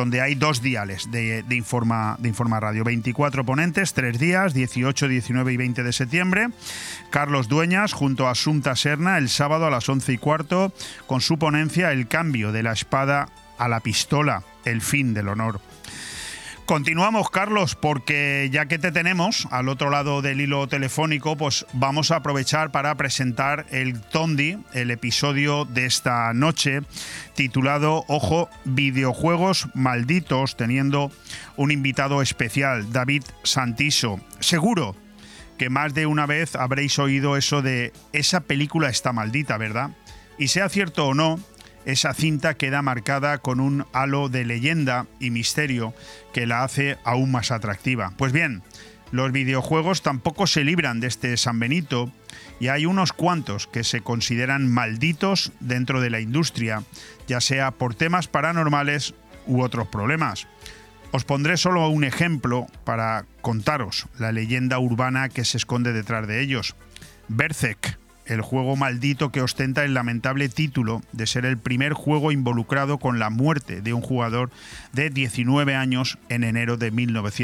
2 diales de Informa Radio. 24 ponentes, 3 días, 18, 19 y 20 de septiembre. Carlos Dueñas junto a Assumpta Serna el sábado a las 11:15 con su ponencia El cambio de la espada a la pistola, el fin del honor. Continuamos, Carlos, porque ya que te tenemos al otro lado del hilo telefónico, pues vamos a aprovechar para presentar el Tondi, el episodio de esta noche, titulado, ojo, Videojuegos Malditos, teniendo un invitado especial, David Santiso. Seguro que más de una vez habréis oído eso de esa película está maldita, ¿verdad? Y sea cierto o no, esa cinta queda marcada con un halo de leyenda y misterio que la hace aún más atractiva. Pues bien, los videojuegos tampoco se libran de este San Benito y hay unos cuantos que se consideran malditos dentro de la industria, ya sea por temas paranormales u otros problemas. Os pondré solo un ejemplo para contaros la leyenda urbana que se esconde detrás de ellos. Berserk, el juego maldito que ostenta el lamentable título de ser el primer juego involucrado con la muerte de un jugador de 19 años en enero de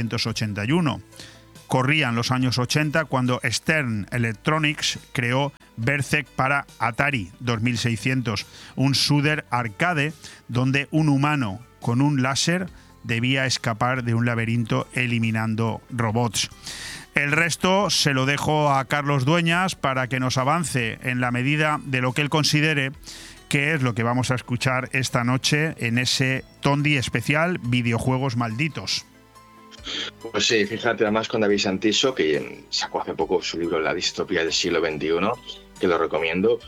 1981. Corrían los años 80 cuando Stern Electronics creó Berserk para Atari 2600, un shooter arcade donde un humano con un láser debía escapar de un laberinto eliminando robots. El resto se lo dejo a Carlos Dueñas para que nos avance en la medida de lo que él considere que es lo que vamos a escuchar esta noche en ese Tondi especial Videojuegos Malditos. Pues sí, fíjate, además con David Santiso, que sacó hace poco su libro La distopía del siglo XXI, que lo recomiendo.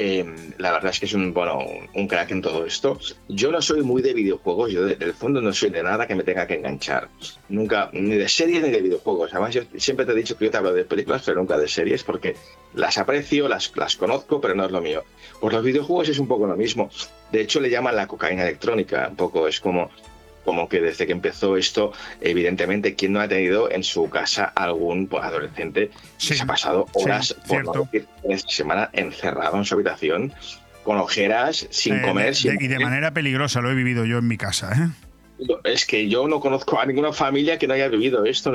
La verdad es que es un crack en todo esto. Yo no soy muy de videojuegos, yo del fondo no soy de nada que me tenga que enganchar. Nunca, ni de series ni de videojuegos. Además, yo siempre te he dicho que yo te hablo de películas, pero nunca de series, porque las aprecio, las conozco, pero no es lo mío. Pues los videojuegos es un poco lo mismo. De hecho, le llaman la cocaína electrónica. Un poco es como que desde que empezó esto, evidentemente, ¿quién no ha tenido en su casa algún adolescente que se ha pasado horas, por no decir, esta semana encerrado en su habitación, con ojeras, sin comer? Y de manera peligrosa, lo he vivido yo en mi casa, ¿eh? Es que yo no conozco a ninguna familia que no haya vivido esto,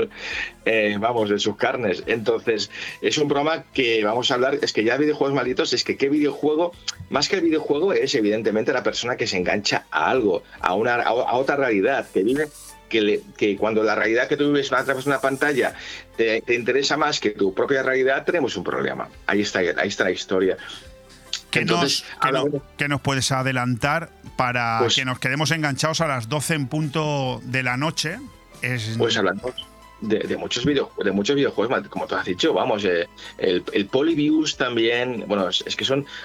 de sus carnes. Entonces, es un programa que vamos a hablar, es que ya videojuegos malditos, es que qué videojuego, más que el videojuego, es evidentemente la persona que se engancha a algo, a otra realidad, que vive, que cuando la realidad que tú vives a través de una pantalla te interesa más que tu propia realidad, tenemos un problema. Ahí está la historia. ¿Qué nos puedes adelantar para que nos quedemos enganchados a las 12 en punto de la noche? Pues hablamos de muchos videojuegos, como tú has dicho, el Polybius también, es que son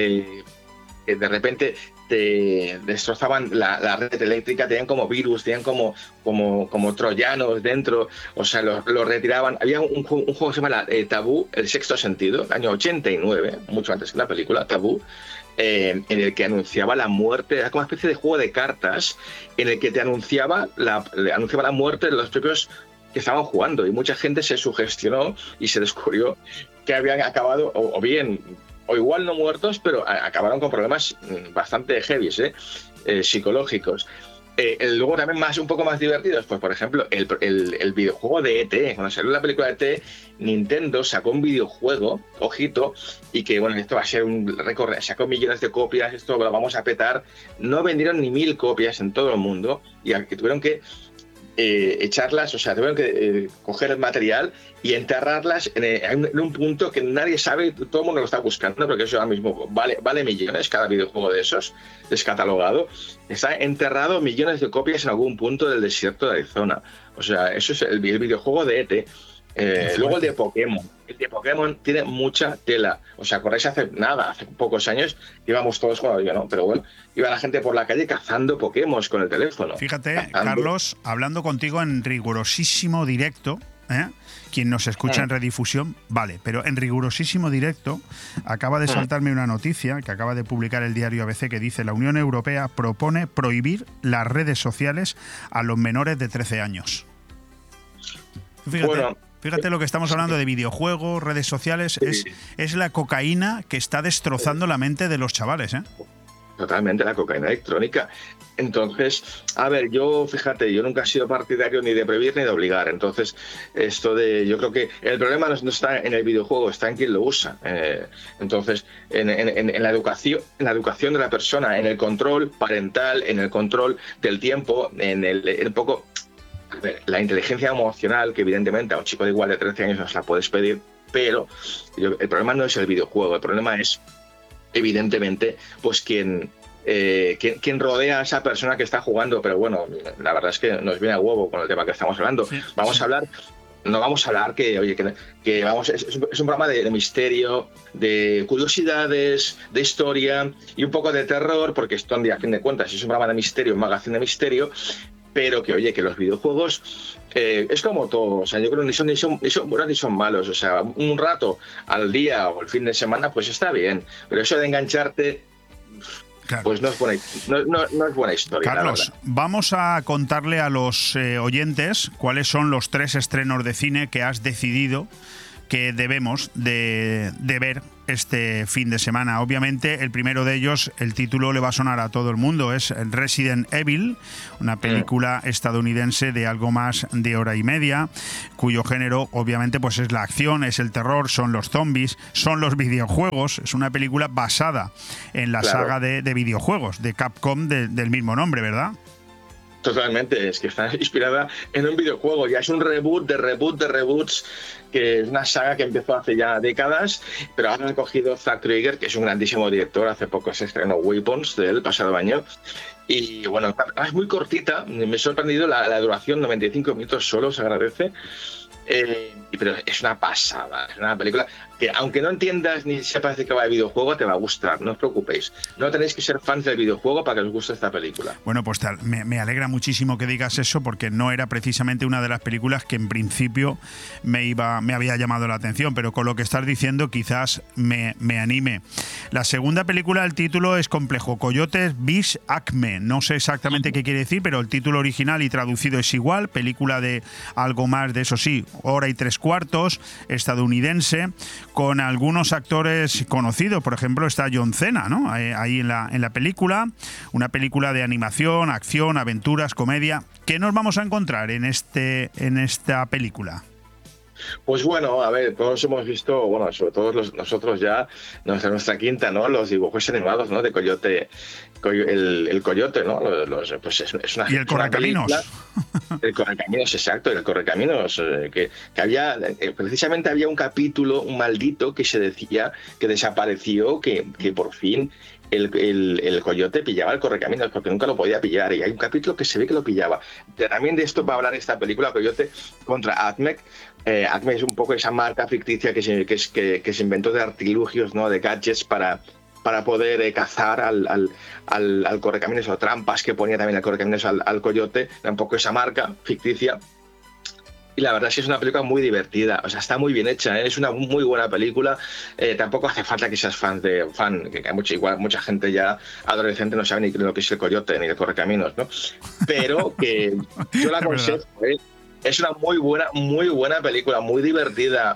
de repente te destrozaban la red eléctrica, tenían como virus, tenían como troyanos dentro, o sea, lo retiraban. Había un juego que se llama Tabú, el sexto sentido, año 89, mucho antes que la película, Tabú, en el que anunciaba la muerte, era como una especie de juego de cartas en el que te anunciaba la muerte de los propios que estaban jugando, y mucha gente se sugestionó y se descubrió que habían acabado, o igual no muertos, pero acabaron con problemas bastante heavy, psicológicos. Luego también un poco más divertidos, pues por ejemplo, el videojuego de E.T. Cuando salió la película de E.T., Nintendo sacó un videojuego, ojito, y que esto va a ser un récord, sacó millones de copias, esto lo vamos a petar. No vendieron ni 1000 copias en todo el mundo, y tuvieron que echarlas, o sea, tuvieron que coger el material y enterrarlas en un punto que nadie sabe, todo el mundo lo está buscando, porque eso ahora mismo vale millones cada videojuego de esos, descatalogado. Está enterrado millones de copias en algún punto del desierto de Arizona. O sea, eso es el videojuego de E.T. Luego el de Pokémon. El de Pokémon tiene mucha tela. ¿Os acordáis? Hace pocos años íbamos todos jugando, ¿no? Pero bueno, iba la gente por la calle cazando Pokémon con el teléfono. Fíjate, Carlos, hablando contigo en rigurosísimo directo, quien nos escucha en redifusión, vale, pero en rigurosísimo directo acaba de saltarme una noticia que acaba de publicar el diario ABC que dice: la Unión Europea propone prohibir las redes sociales a los menores de 13 años. Fíjate lo que estamos hablando de videojuegos, redes sociales, es la cocaína que está destrozando la mente de los chavales, ¿eh? Totalmente, la cocaína electrónica. Entonces, yo nunca he sido partidario ni de prohibir ni de obligar. Entonces, yo creo que el problema no está en el videojuego, está en quien lo usa. Entonces, en la educación de la persona, en el control parental, en el control del tiempo, en el poco A ver, la inteligencia emocional, que evidentemente a un chico de igual de 13 años no se la puedes pedir, pero el problema no es el videojuego, el problema es, evidentemente, pues quien rodea a esa persona que está jugando. Pero bueno, la verdad es que nos viene a huevo con el tema que estamos hablando. Vamos a hablar... No vamos a hablar que vamos, es un programa de misterio, de curiosidades, de historia y un poco de terror, porque esto, a fin de cuentas, es un programa de misterio, un magazine de misterio, pero que los videojuegos es como todo. O sea, yo creo que ni son buenos ni son malos. O sea, un rato al día o el fin de semana, pues está bien. Pero eso de engancharte... Claro. Pues no es buena historia. Carlos, vamos a contarle a los oyentes cuáles son los 3 estrenos de cine que has decidido que debemos de ver este fin de semana. Obviamente, el primero de ellos, el título le va a sonar a todo el mundo, es Resident Evil, una película estadounidense de algo más de hora y media, cuyo género, obviamente, pues es la acción, es el terror, son los zombies, son los videojuegos. Es una película basada en la saga de videojuegos de Capcom del mismo nombre, ¿verdad? Totalmente, es que está inspirada en un videojuego, ya es un reboot de reboots, que es una saga que empezó hace ya décadas, pero ahora han cogido Zack Trigger, que es un grandísimo director. Hace poco se estrenó Weapons del pasado año, y bueno, es muy cortita, me ha sorprendido la duración, 95 minutos solo, se agradece. Pero es una pasada, es una película que, aunque no entiendas ni sepas de qué va el videojuego, te va a gustar, no os preocupéis. No tenéis que ser fans del videojuego para que os guste esta película. Bueno, pues me alegra muchísimo que digas eso, porque no era precisamente una de las películas que en principio me había llamado la atención, pero con lo que estás diciendo quizás me anime. La segunda película, el título es complejo, Coyote Vs. Acme. No sé exactamente qué quiere decir, pero el título original y traducido es igual, película de algo más de, eso sí, hora y 3/4, estadounidense, con algunos actores conocidos. Por ejemplo, está John Cena, ¿no? Ahí en la película. Una película de animación, acción, aventuras, comedia. ¿Qué nos vamos a encontrar en esta película? Pues bueno, a ver, todos hemos visto, bueno, sobre todo nosotros ya, nuestra quinta, ¿no? Los dibujos animados, ¿no? De Coyote, el Coyote, ¿no? Pues es una, y el Correcaminos. El Correcaminos, exacto, el Correcaminos, que había, precisamente había un capítulo, un maldito, que se decía que desapareció, que por fin el Coyote pillaba el Correcaminos, porque nunca lo podía pillar, y hay un capítulo que se ve que lo pillaba. También de esto va a hablar esta película, Coyote contra Acme. Acme es un poco esa marca ficticia que se inventó de artilugios, ¿no? De gadgets para poder cazar al Correcaminos, o trampas que ponía también el Correcaminos al Coyote. Era un poco esa marca ficticia. Y la verdad es que es una película muy divertida, o sea, está muy bien hecha, ¿eh? Es una muy buena película. Tampoco hace falta que seas fan, que hay mucha gente ya adolescente no sabe ni lo que es el Coyote ni el Correcaminos, ¿no? Pero que yo la aconsejo, es una muy buena película, muy divertida,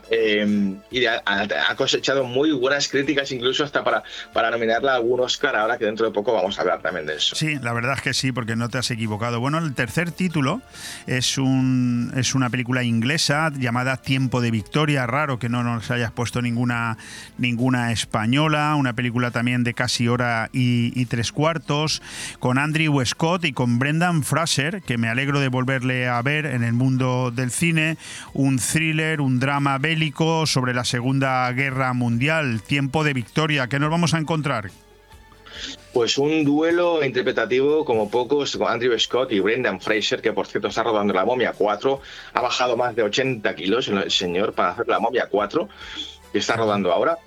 y ha cosechado muy buenas críticas, incluso hasta para nominarla a algún Oscar, ahora que dentro de poco vamos a hablar también de eso. Sí, la verdad es que sí, porque no te has equivocado. Bueno, el tercer título es una película inglesa llamada Tiempo de Victoria. Raro que no nos hayas puesto ninguna española. Una película también de casi hora y 3/4, con Andrew Scott y con Brendan Fraser, que me alegro de volverle a ver en el mundo del cine. Un thriller, un drama bélico sobre la Segunda Guerra Mundial. Tiempo de Victoria. ¿Qué nos vamos a encontrar? Pues un duelo interpretativo como pocos, con Andrew Scott y Brendan Fraser, que por cierto está rodando La Momia 4. Ha bajado más de 80 kilos el señor para hacer La Momia 4, que está rodando ahora.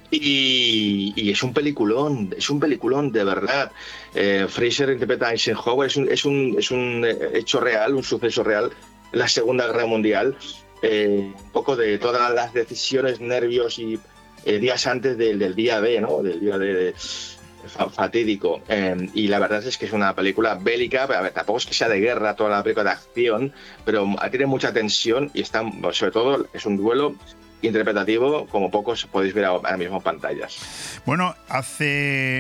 Y es un peliculón de verdad. Fraser interpreta a Eisenhower, es un hecho real, un suceso real, la Segunda Guerra Mundial, un poco de todas las decisiones, nervios y días antes del día D, ¿no? Del día D fatídico. Y la verdad es que es una película bélica, pero a ver, tampoco es que sea de guerra toda la película, de acción, pero tiene mucha tensión y sobre todo es un duelo interpretativo como pocos podéis ver ahora mismo en pantallas. Bueno, hace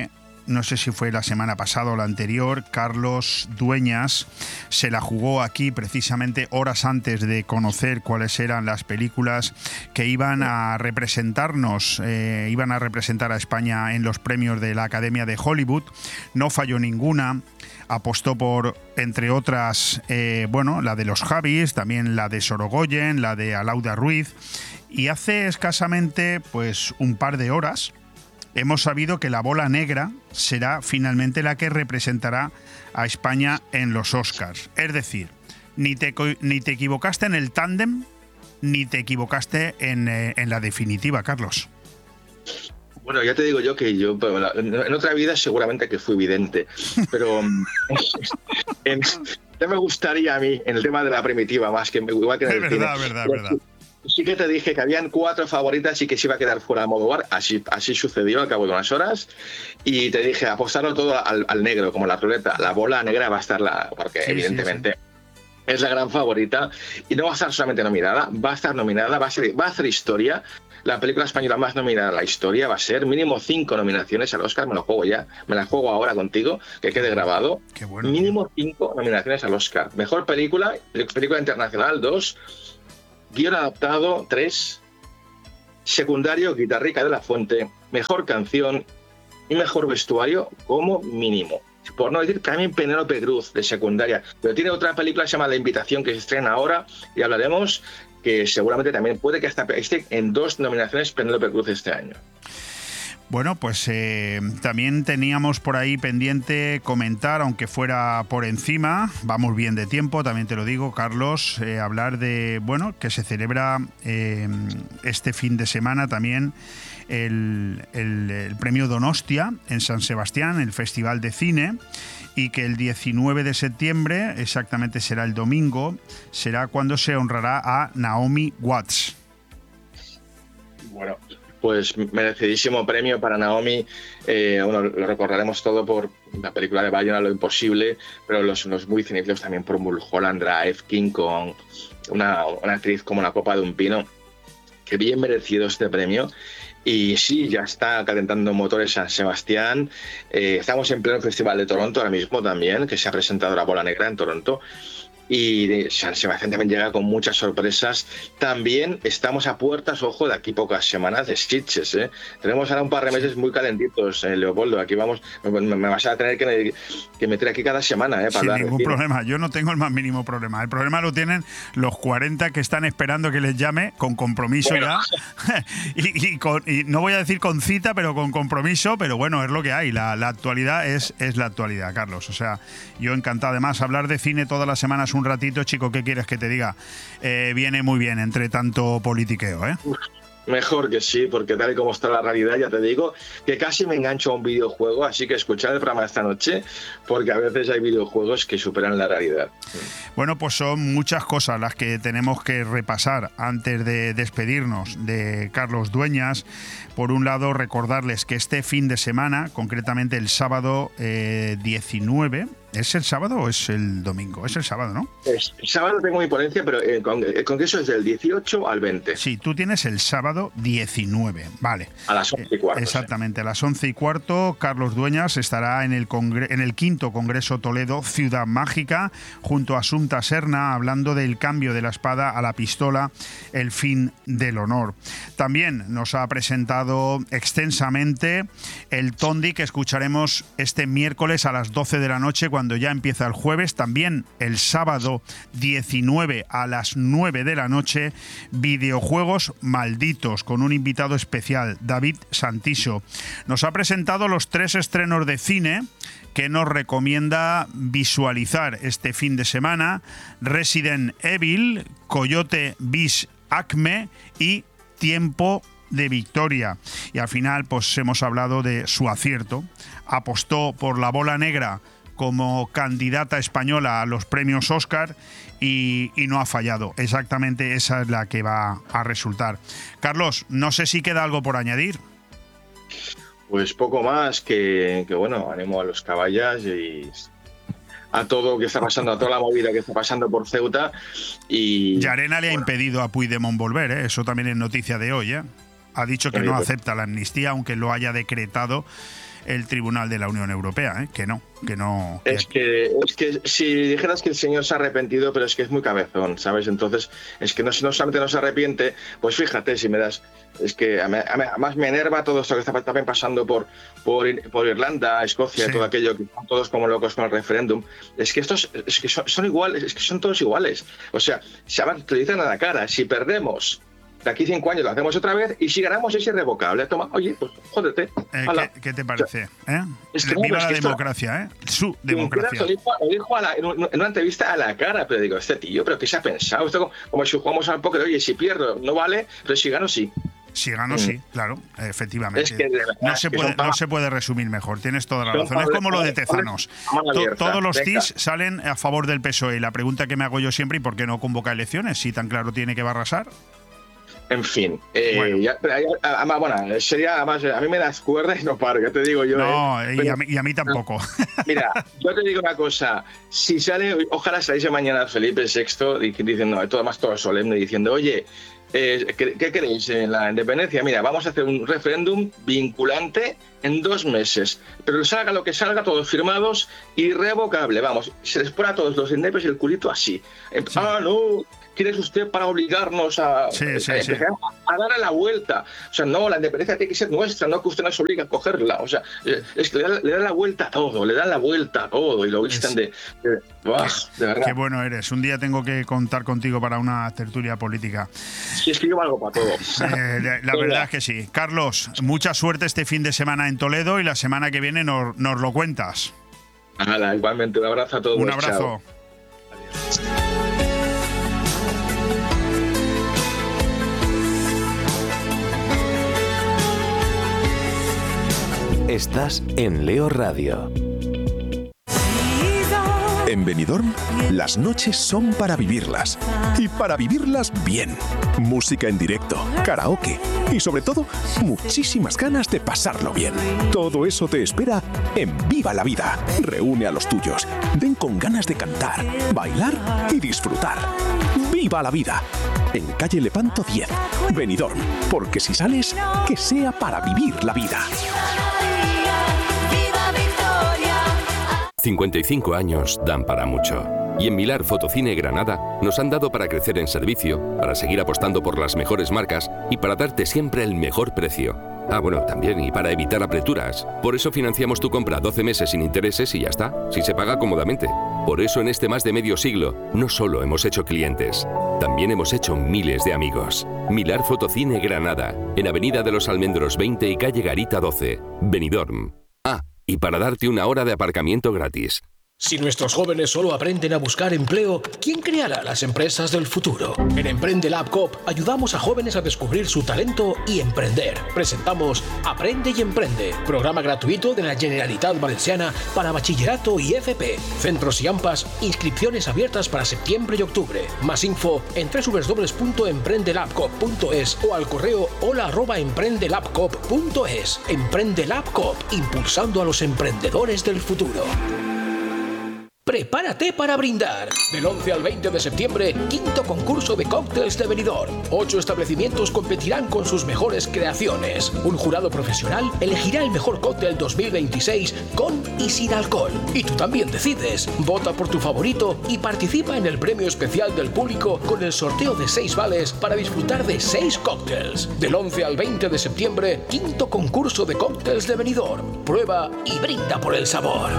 no sé si fue la semana pasada o la anterior, Carlos Dueñas se la jugó aquí precisamente horas antes de conocer cuáles eran las películas que iban a representarnos, iban a representar a España en los premios de la Academia de Hollywood. No falló ninguna. Apostó por, entre otras, la de los Javis, también la de Sorogoyen, la de Alauda Ruiz. Y hace escasamente pues un par de horas hemos sabido que La Bola Negra será finalmente la que representará a España en los Oscars. Es decir, ni te equivocaste en el tándem, ni te equivocaste en la definitiva, Carlos. Bueno, ya te digo yo que yo en otra vida seguramente que fui vidente, pero ya me gustaría a mí en el tema de la primitiva más que igual que en el cine. Verdad. Sí que te dije que habían 4 favoritas y que se iba a quedar fuera Almodóvar, así sucedió al cabo de unas horas, y te dije apostarlo todo al negro, como la ruleta. La Bola Negra va a estar porque evidentemente es la gran favorita, y no va a estar solamente nominada, va a estar nominada, va a hacer historia. La película española más nominada a la historia va a ser mínimo 5 nominaciones al Oscar. Me lo juego ya, me la juego ahora contigo, que quede grabado. Qué bueno. Mínimo 5 nominaciones al Oscar. Mejor película internacional 2, guión adaptado 3, secundario Guitarrica de la Fuente, mejor canción y mejor vestuario como mínimo. Por no decir también Penélope Cruz de secundaria. Pero tiene otra película que se llama La Invitación, que se estrena ahora y hablaremos, que seguramente también puede que esté en 2 nominaciones Penélope Cruz este año. Bueno, pues también teníamos por ahí pendiente comentar, aunque fuera por encima, vamos bien de tiempo, también te lo digo, Carlos, hablar de, que se celebra este fin de semana también el premio Donostia en San Sebastián, el Festival de Cine, y que el 19 de septiembre, exactamente será el domingo, será cuando se honrará a Naomi Watts. Bueno, pues merecidísimo premio para Naomi. Lo recordaremos todo por la película de Bayona, Lo Imposible, pero los muy cinéfilos también por Mulholland Drive, King Kong, una actriz como la copa de un pino. Que bien merecido este premio. Y sí, ya está calentando motores San Sebastián. Estamos en pleno Festival de Toronto ahora mismo también, que se ha presentado La Bola Negra en Toronto. Y San Sebastián también llega con muchas sorpresas. También estamos a puertas, ojo, de aquí pocas semanas de Sitges, ¿eh? Tenemos ahora un par de meses muy calentitos, Leopoldo. Aquí vamos, me vas a tener que meter aquí cada semana, para sin hablar. Sin ningún problema, yo no tengo el más mínimo problema. El problema lo tienen los 40 que están esperando que les llame con compromiso ya. y no voy a decir con cita, pero con compromiso, pero bueno, es lo que hay. La actualidad es la actualidad, Carlos. O sea, yo encantado. Además, hablar de cine todas las semanas un ratito, chico, ¿qué quieres que te diga? Viene muy bien entre tanto politiqueo, ¿eh? Mejor que sí, porque tal y como está la realidad, ya te digo que casi me engancho a un videojuego, así que escuchad el programa esta noche, porque a veces hay videojuegos que superan la realidad. Bueno, pues son muchas cosas las que tenemos que repasar antes de despedirnos de Carlos Dueñas. Por un lado, recordarles que este fin de semana, concretamente el sábado 19, ¿es el sábado o es el domingo? Es el sábado, ¿no? El sábado tengo mi ponencia, pero el congreso es del 18 al 20. Sí, tú tienes el sábado 19, vale. A las 11:15. Exactamente, a las 11:15, Carlos Dueñas estará en el 5º Congreso Toledo Ciudad Mágica, junto a Asunta Serna, hablando del cambio de la espada a la pistola, el fin del honor. También nos ha presentado extensamente el Tondi, que escucharemos este miércoles a las 12 de la noche, cuando ya empieza el jueves. También el sábado 19 a las 9 de la noche, Videojuegos Malditos, con un invitado especial, David Santiso. Nos ha presentado los 3 estrenos de cine que nos recomienda visualizar este fin de semana: Resident Evil, Coyote bis Acme y Tiempo de Victoria. Y al final pues hemos hablado de su acierto. Apostó por La Bola Negra como candidata española a los premios Oscar y no ha fallado. Exactamente esa es la que va a resultar. Carlos, no sé si queda algo por añadir. Pues poco más que bueno, animo a los caballas y a todo lo que está pasando, a toda la movida que está pasando por Ceuta. Y Llarena le ha impedido a Puigdemont volver, ¿eh? Eso también es noticia de hoy, ¿eh? Ha dicho que no acepta la amnistía, aunque lo haya decretado el Tribunal de la Unión Europea, que no. Es que si dijeras que el señor se ha arrepentido, pero es que es muy cabezón, ¿sabes? Entonces, es que no solamente no se arrepiente, pues fíjate, si me das... Es que además me enerva todo esto que está también pasando por Irlanda, Escocia, sí. Todo aquello, que están todos como locos con el referéndum. Es que estos son iguales, es que son todos iguales. O sea, te lo dicen a la cara, si perdemos... De aquí 5 años lo hacemos otra vez y si ganamos es irrevocable. Toma, oye, pues jódete. ¿Qué te parece? Viva la democracia, su democracia. Lo dijo en una entrevista a la cara, pero digo, este tío, ¿pero qué se ha pensado? Esto como si jugamos al póker, oye, si pierdo no vale, pero si gano sí. Si gano, sí, claro, efectivamente. Es que no se puede resumir mejor, tienes toda la razón. Es como lo de Tezanos. Todos los CIS salen a favor del PSOE. La pregunta que me hago yo siempre, ¿y por qué no convoca elecciones? Si tan claro tiene que va a arrasar. En fin, sería más, a mí me das cuerda y no paro, ya te digo yo. No, y a mí tampoco. Mira, yo te digo una cosa, si sale, ojalá saliese mañana Felipe VI diciendo, todo solemne, diciendo, oye, ¿qué queréis en la independencia? Mira, vamos a hacer un referéndum vinculante en 2 meses, pero salga lo que salga, todos firmados, irrevocable, vamos, se les pone a todos los indepes el culito así. Sí. No... ¿Quién es usted para obligarnos a darle la vuelta? O sea, no, la independencia tiene que ser nuestra, no que usted nos obligue a cogerla. O sea, es que le dan la vuelta a todo, y lo visten de verdad. Qué bueno eres. Un día tengo que contar contigo para una tertulia política. Sí, es que yo valgo para todo. La verdad es que sí. Carlos, mucha suerte este fin de semana en Toledo y la semana que viene nos lo cuentas. Nada, igualmente, un abrazo a todos. Un abrazo. Chao. Adiós. Estás en Leo Radio. En Benidorm, las noches son para vivirlas. Y para vivirlas bien. Música en directo, karaoke y sobre todo, muchísimas ganas de pasarlo bien. Todo eso te espera en Viva la Vida. Reúne a los tuyos. Ven con ganas de cantar, bailar y disfrutar. ¡Viva la Vida! En calle Lepanto 10, Benidorm. Porque si sales, que sea para vivir la vida. 55 años dan para mucho. Y en Milar Fotocine Granada nos han dado para crecer en servicio, para seguir apostando por las mejores marcas y para darte siempre el mejor precio. Bueno, también, y para evitar apreturas. Por eso financiamos tu compra 12 meses sin intereses y ya está, si se paga cómodamente. Por eso en este más de medio siglo, no solo hemos hecho clientes, también hemos hecho miles de amigos. Milar Fotocine Granada, en Avenida de los Almendros 20 y Calle Garita 12, Benidorm. Y para darte una hora de aparcamiento gratis. Si nuestros jóvenes solo aprenden a buscar empleo, ¿quién creará las empresas del futuro? En Emprende Lab Coop ayudamos a jóvenes a descubrir su talento y emprender. Presentamos Aprende y Emprende, programa gratuito de la Generalitat Valenciana para bachillerato y FP. Centros y AMPAs, inscripciones abiertas para septiembre y octubre. Más info en www.emprendelabcoop.es o al correo hola@emprendelabcoop.es. Emprende Lab Coop, impulsando a los emprendedores del futuro. Prepárate para brindar. Del 11 al 20 de septiembre, 5º concurso de cócteles de Benidorm. 8 establecimientos competirán con sus mejores creaciones. Un jurado profesional elegirá el mejor cóctel 2026 con y sin alcohol. Y tú también decides. Vota por tu favorito y participa en el premio especial del público con el sorteo de 6 vales para disfrutar de 6 cócteles. Del 11 al 20 de septiembre, 5º concurso de cócteles de Benidorm. Prueba y brinda por el sabor.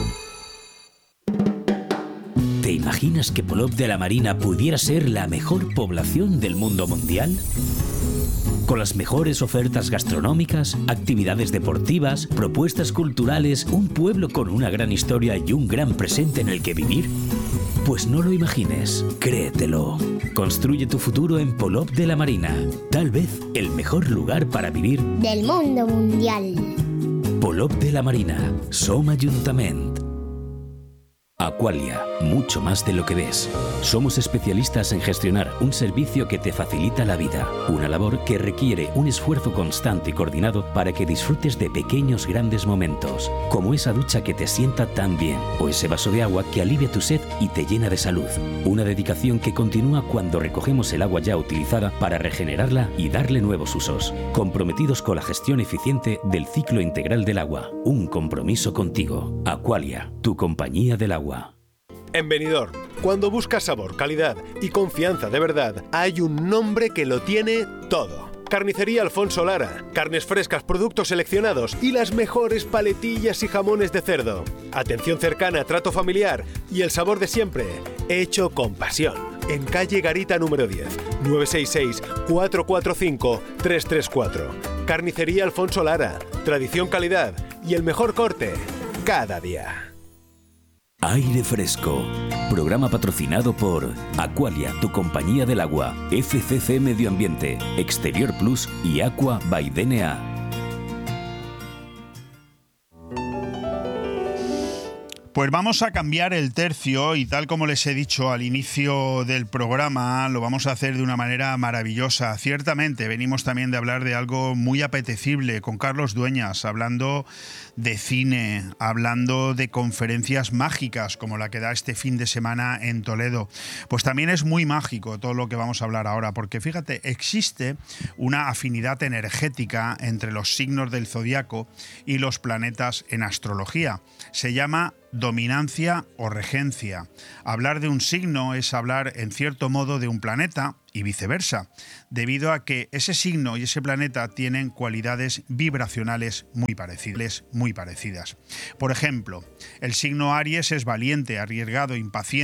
¿Te imaginas que Polop de la Marina pudiera ser la mejor población del mundo mundial? Con las mejores ofertas gastronómicas, actividades deportivas, propuestas culturales, un pueblo con una gran historia y un gran presente en el que vivir. Pues no lo imagines, créetelo. Construye tu futuro en Polop de la Marina. Tal vez el mejor lugar para vivir del mundo mundial. Polop de la Marina, Som Ajuntament. Aqualia, mucho más de lo que ves. Somos especialistas en gestionar un servicio que te facilita la vida, una labor que requiere un esfuerzo constante y coordinado para que disfrutes de pequeños grandes momentos, como esa ducha que te sienta tan bien, o ese vaso de agua que alivia tu sed y te llena de salud. Una dedicación que continúa cuando recogemos el agua ya utilizada para regenerarla y darle nuevos usos. Comprometidos con la gestión eficiente del ciclo integral del agua. Un compromiso contigo. Aqualia, tu compañía del agua. En Benidorm, cuando buscas sabor, calidad y confianza de verdad, hay un nombre que lo tiene todo. Carnicería Alfonso Lara. Carnes frescas, productos seleccionados y las mejores paletillas y jamones de cerdo. Atención cercana, trato familiar y el sabor de siempre, hecho con pasión. En calle Garita número 10, 966-445-334. Carnicería Alfonso Lara. Tradición, calidad y el mejor corte cada día. Aire Fresco. Programa patrocinado por Aqualia, tu compañía del agua, FCC Medio Ambiente, Exterior Plus y Aqua by DNA. Pues vamos a cambiar el tercio y tal como les he dicho al inicio del programa, lo vamos a hacer de una manera maravillosa. Ciertamente, venimos también de hablar de algo muy apetecible con Carlos Dueñas, hablando de cine, hablando de conferencias mágicas como la que da este fin de semana en Toledo. Pues también es muy mágico todo lo que vamos a hablar ahora, porque fíjate, existe una afinidad energética entre los signos del zodiaco y los planetas en astrología. Se llama dominancia o regencia. Hablar de un signo es hablar, en cierto modo, de un planeta y viceversa, debido a que ese signo y ese planeta tienen cualidades vibracionales muy parecidas. Por ejemplo, el signo Aries es valiente, arriesgado, impaciente,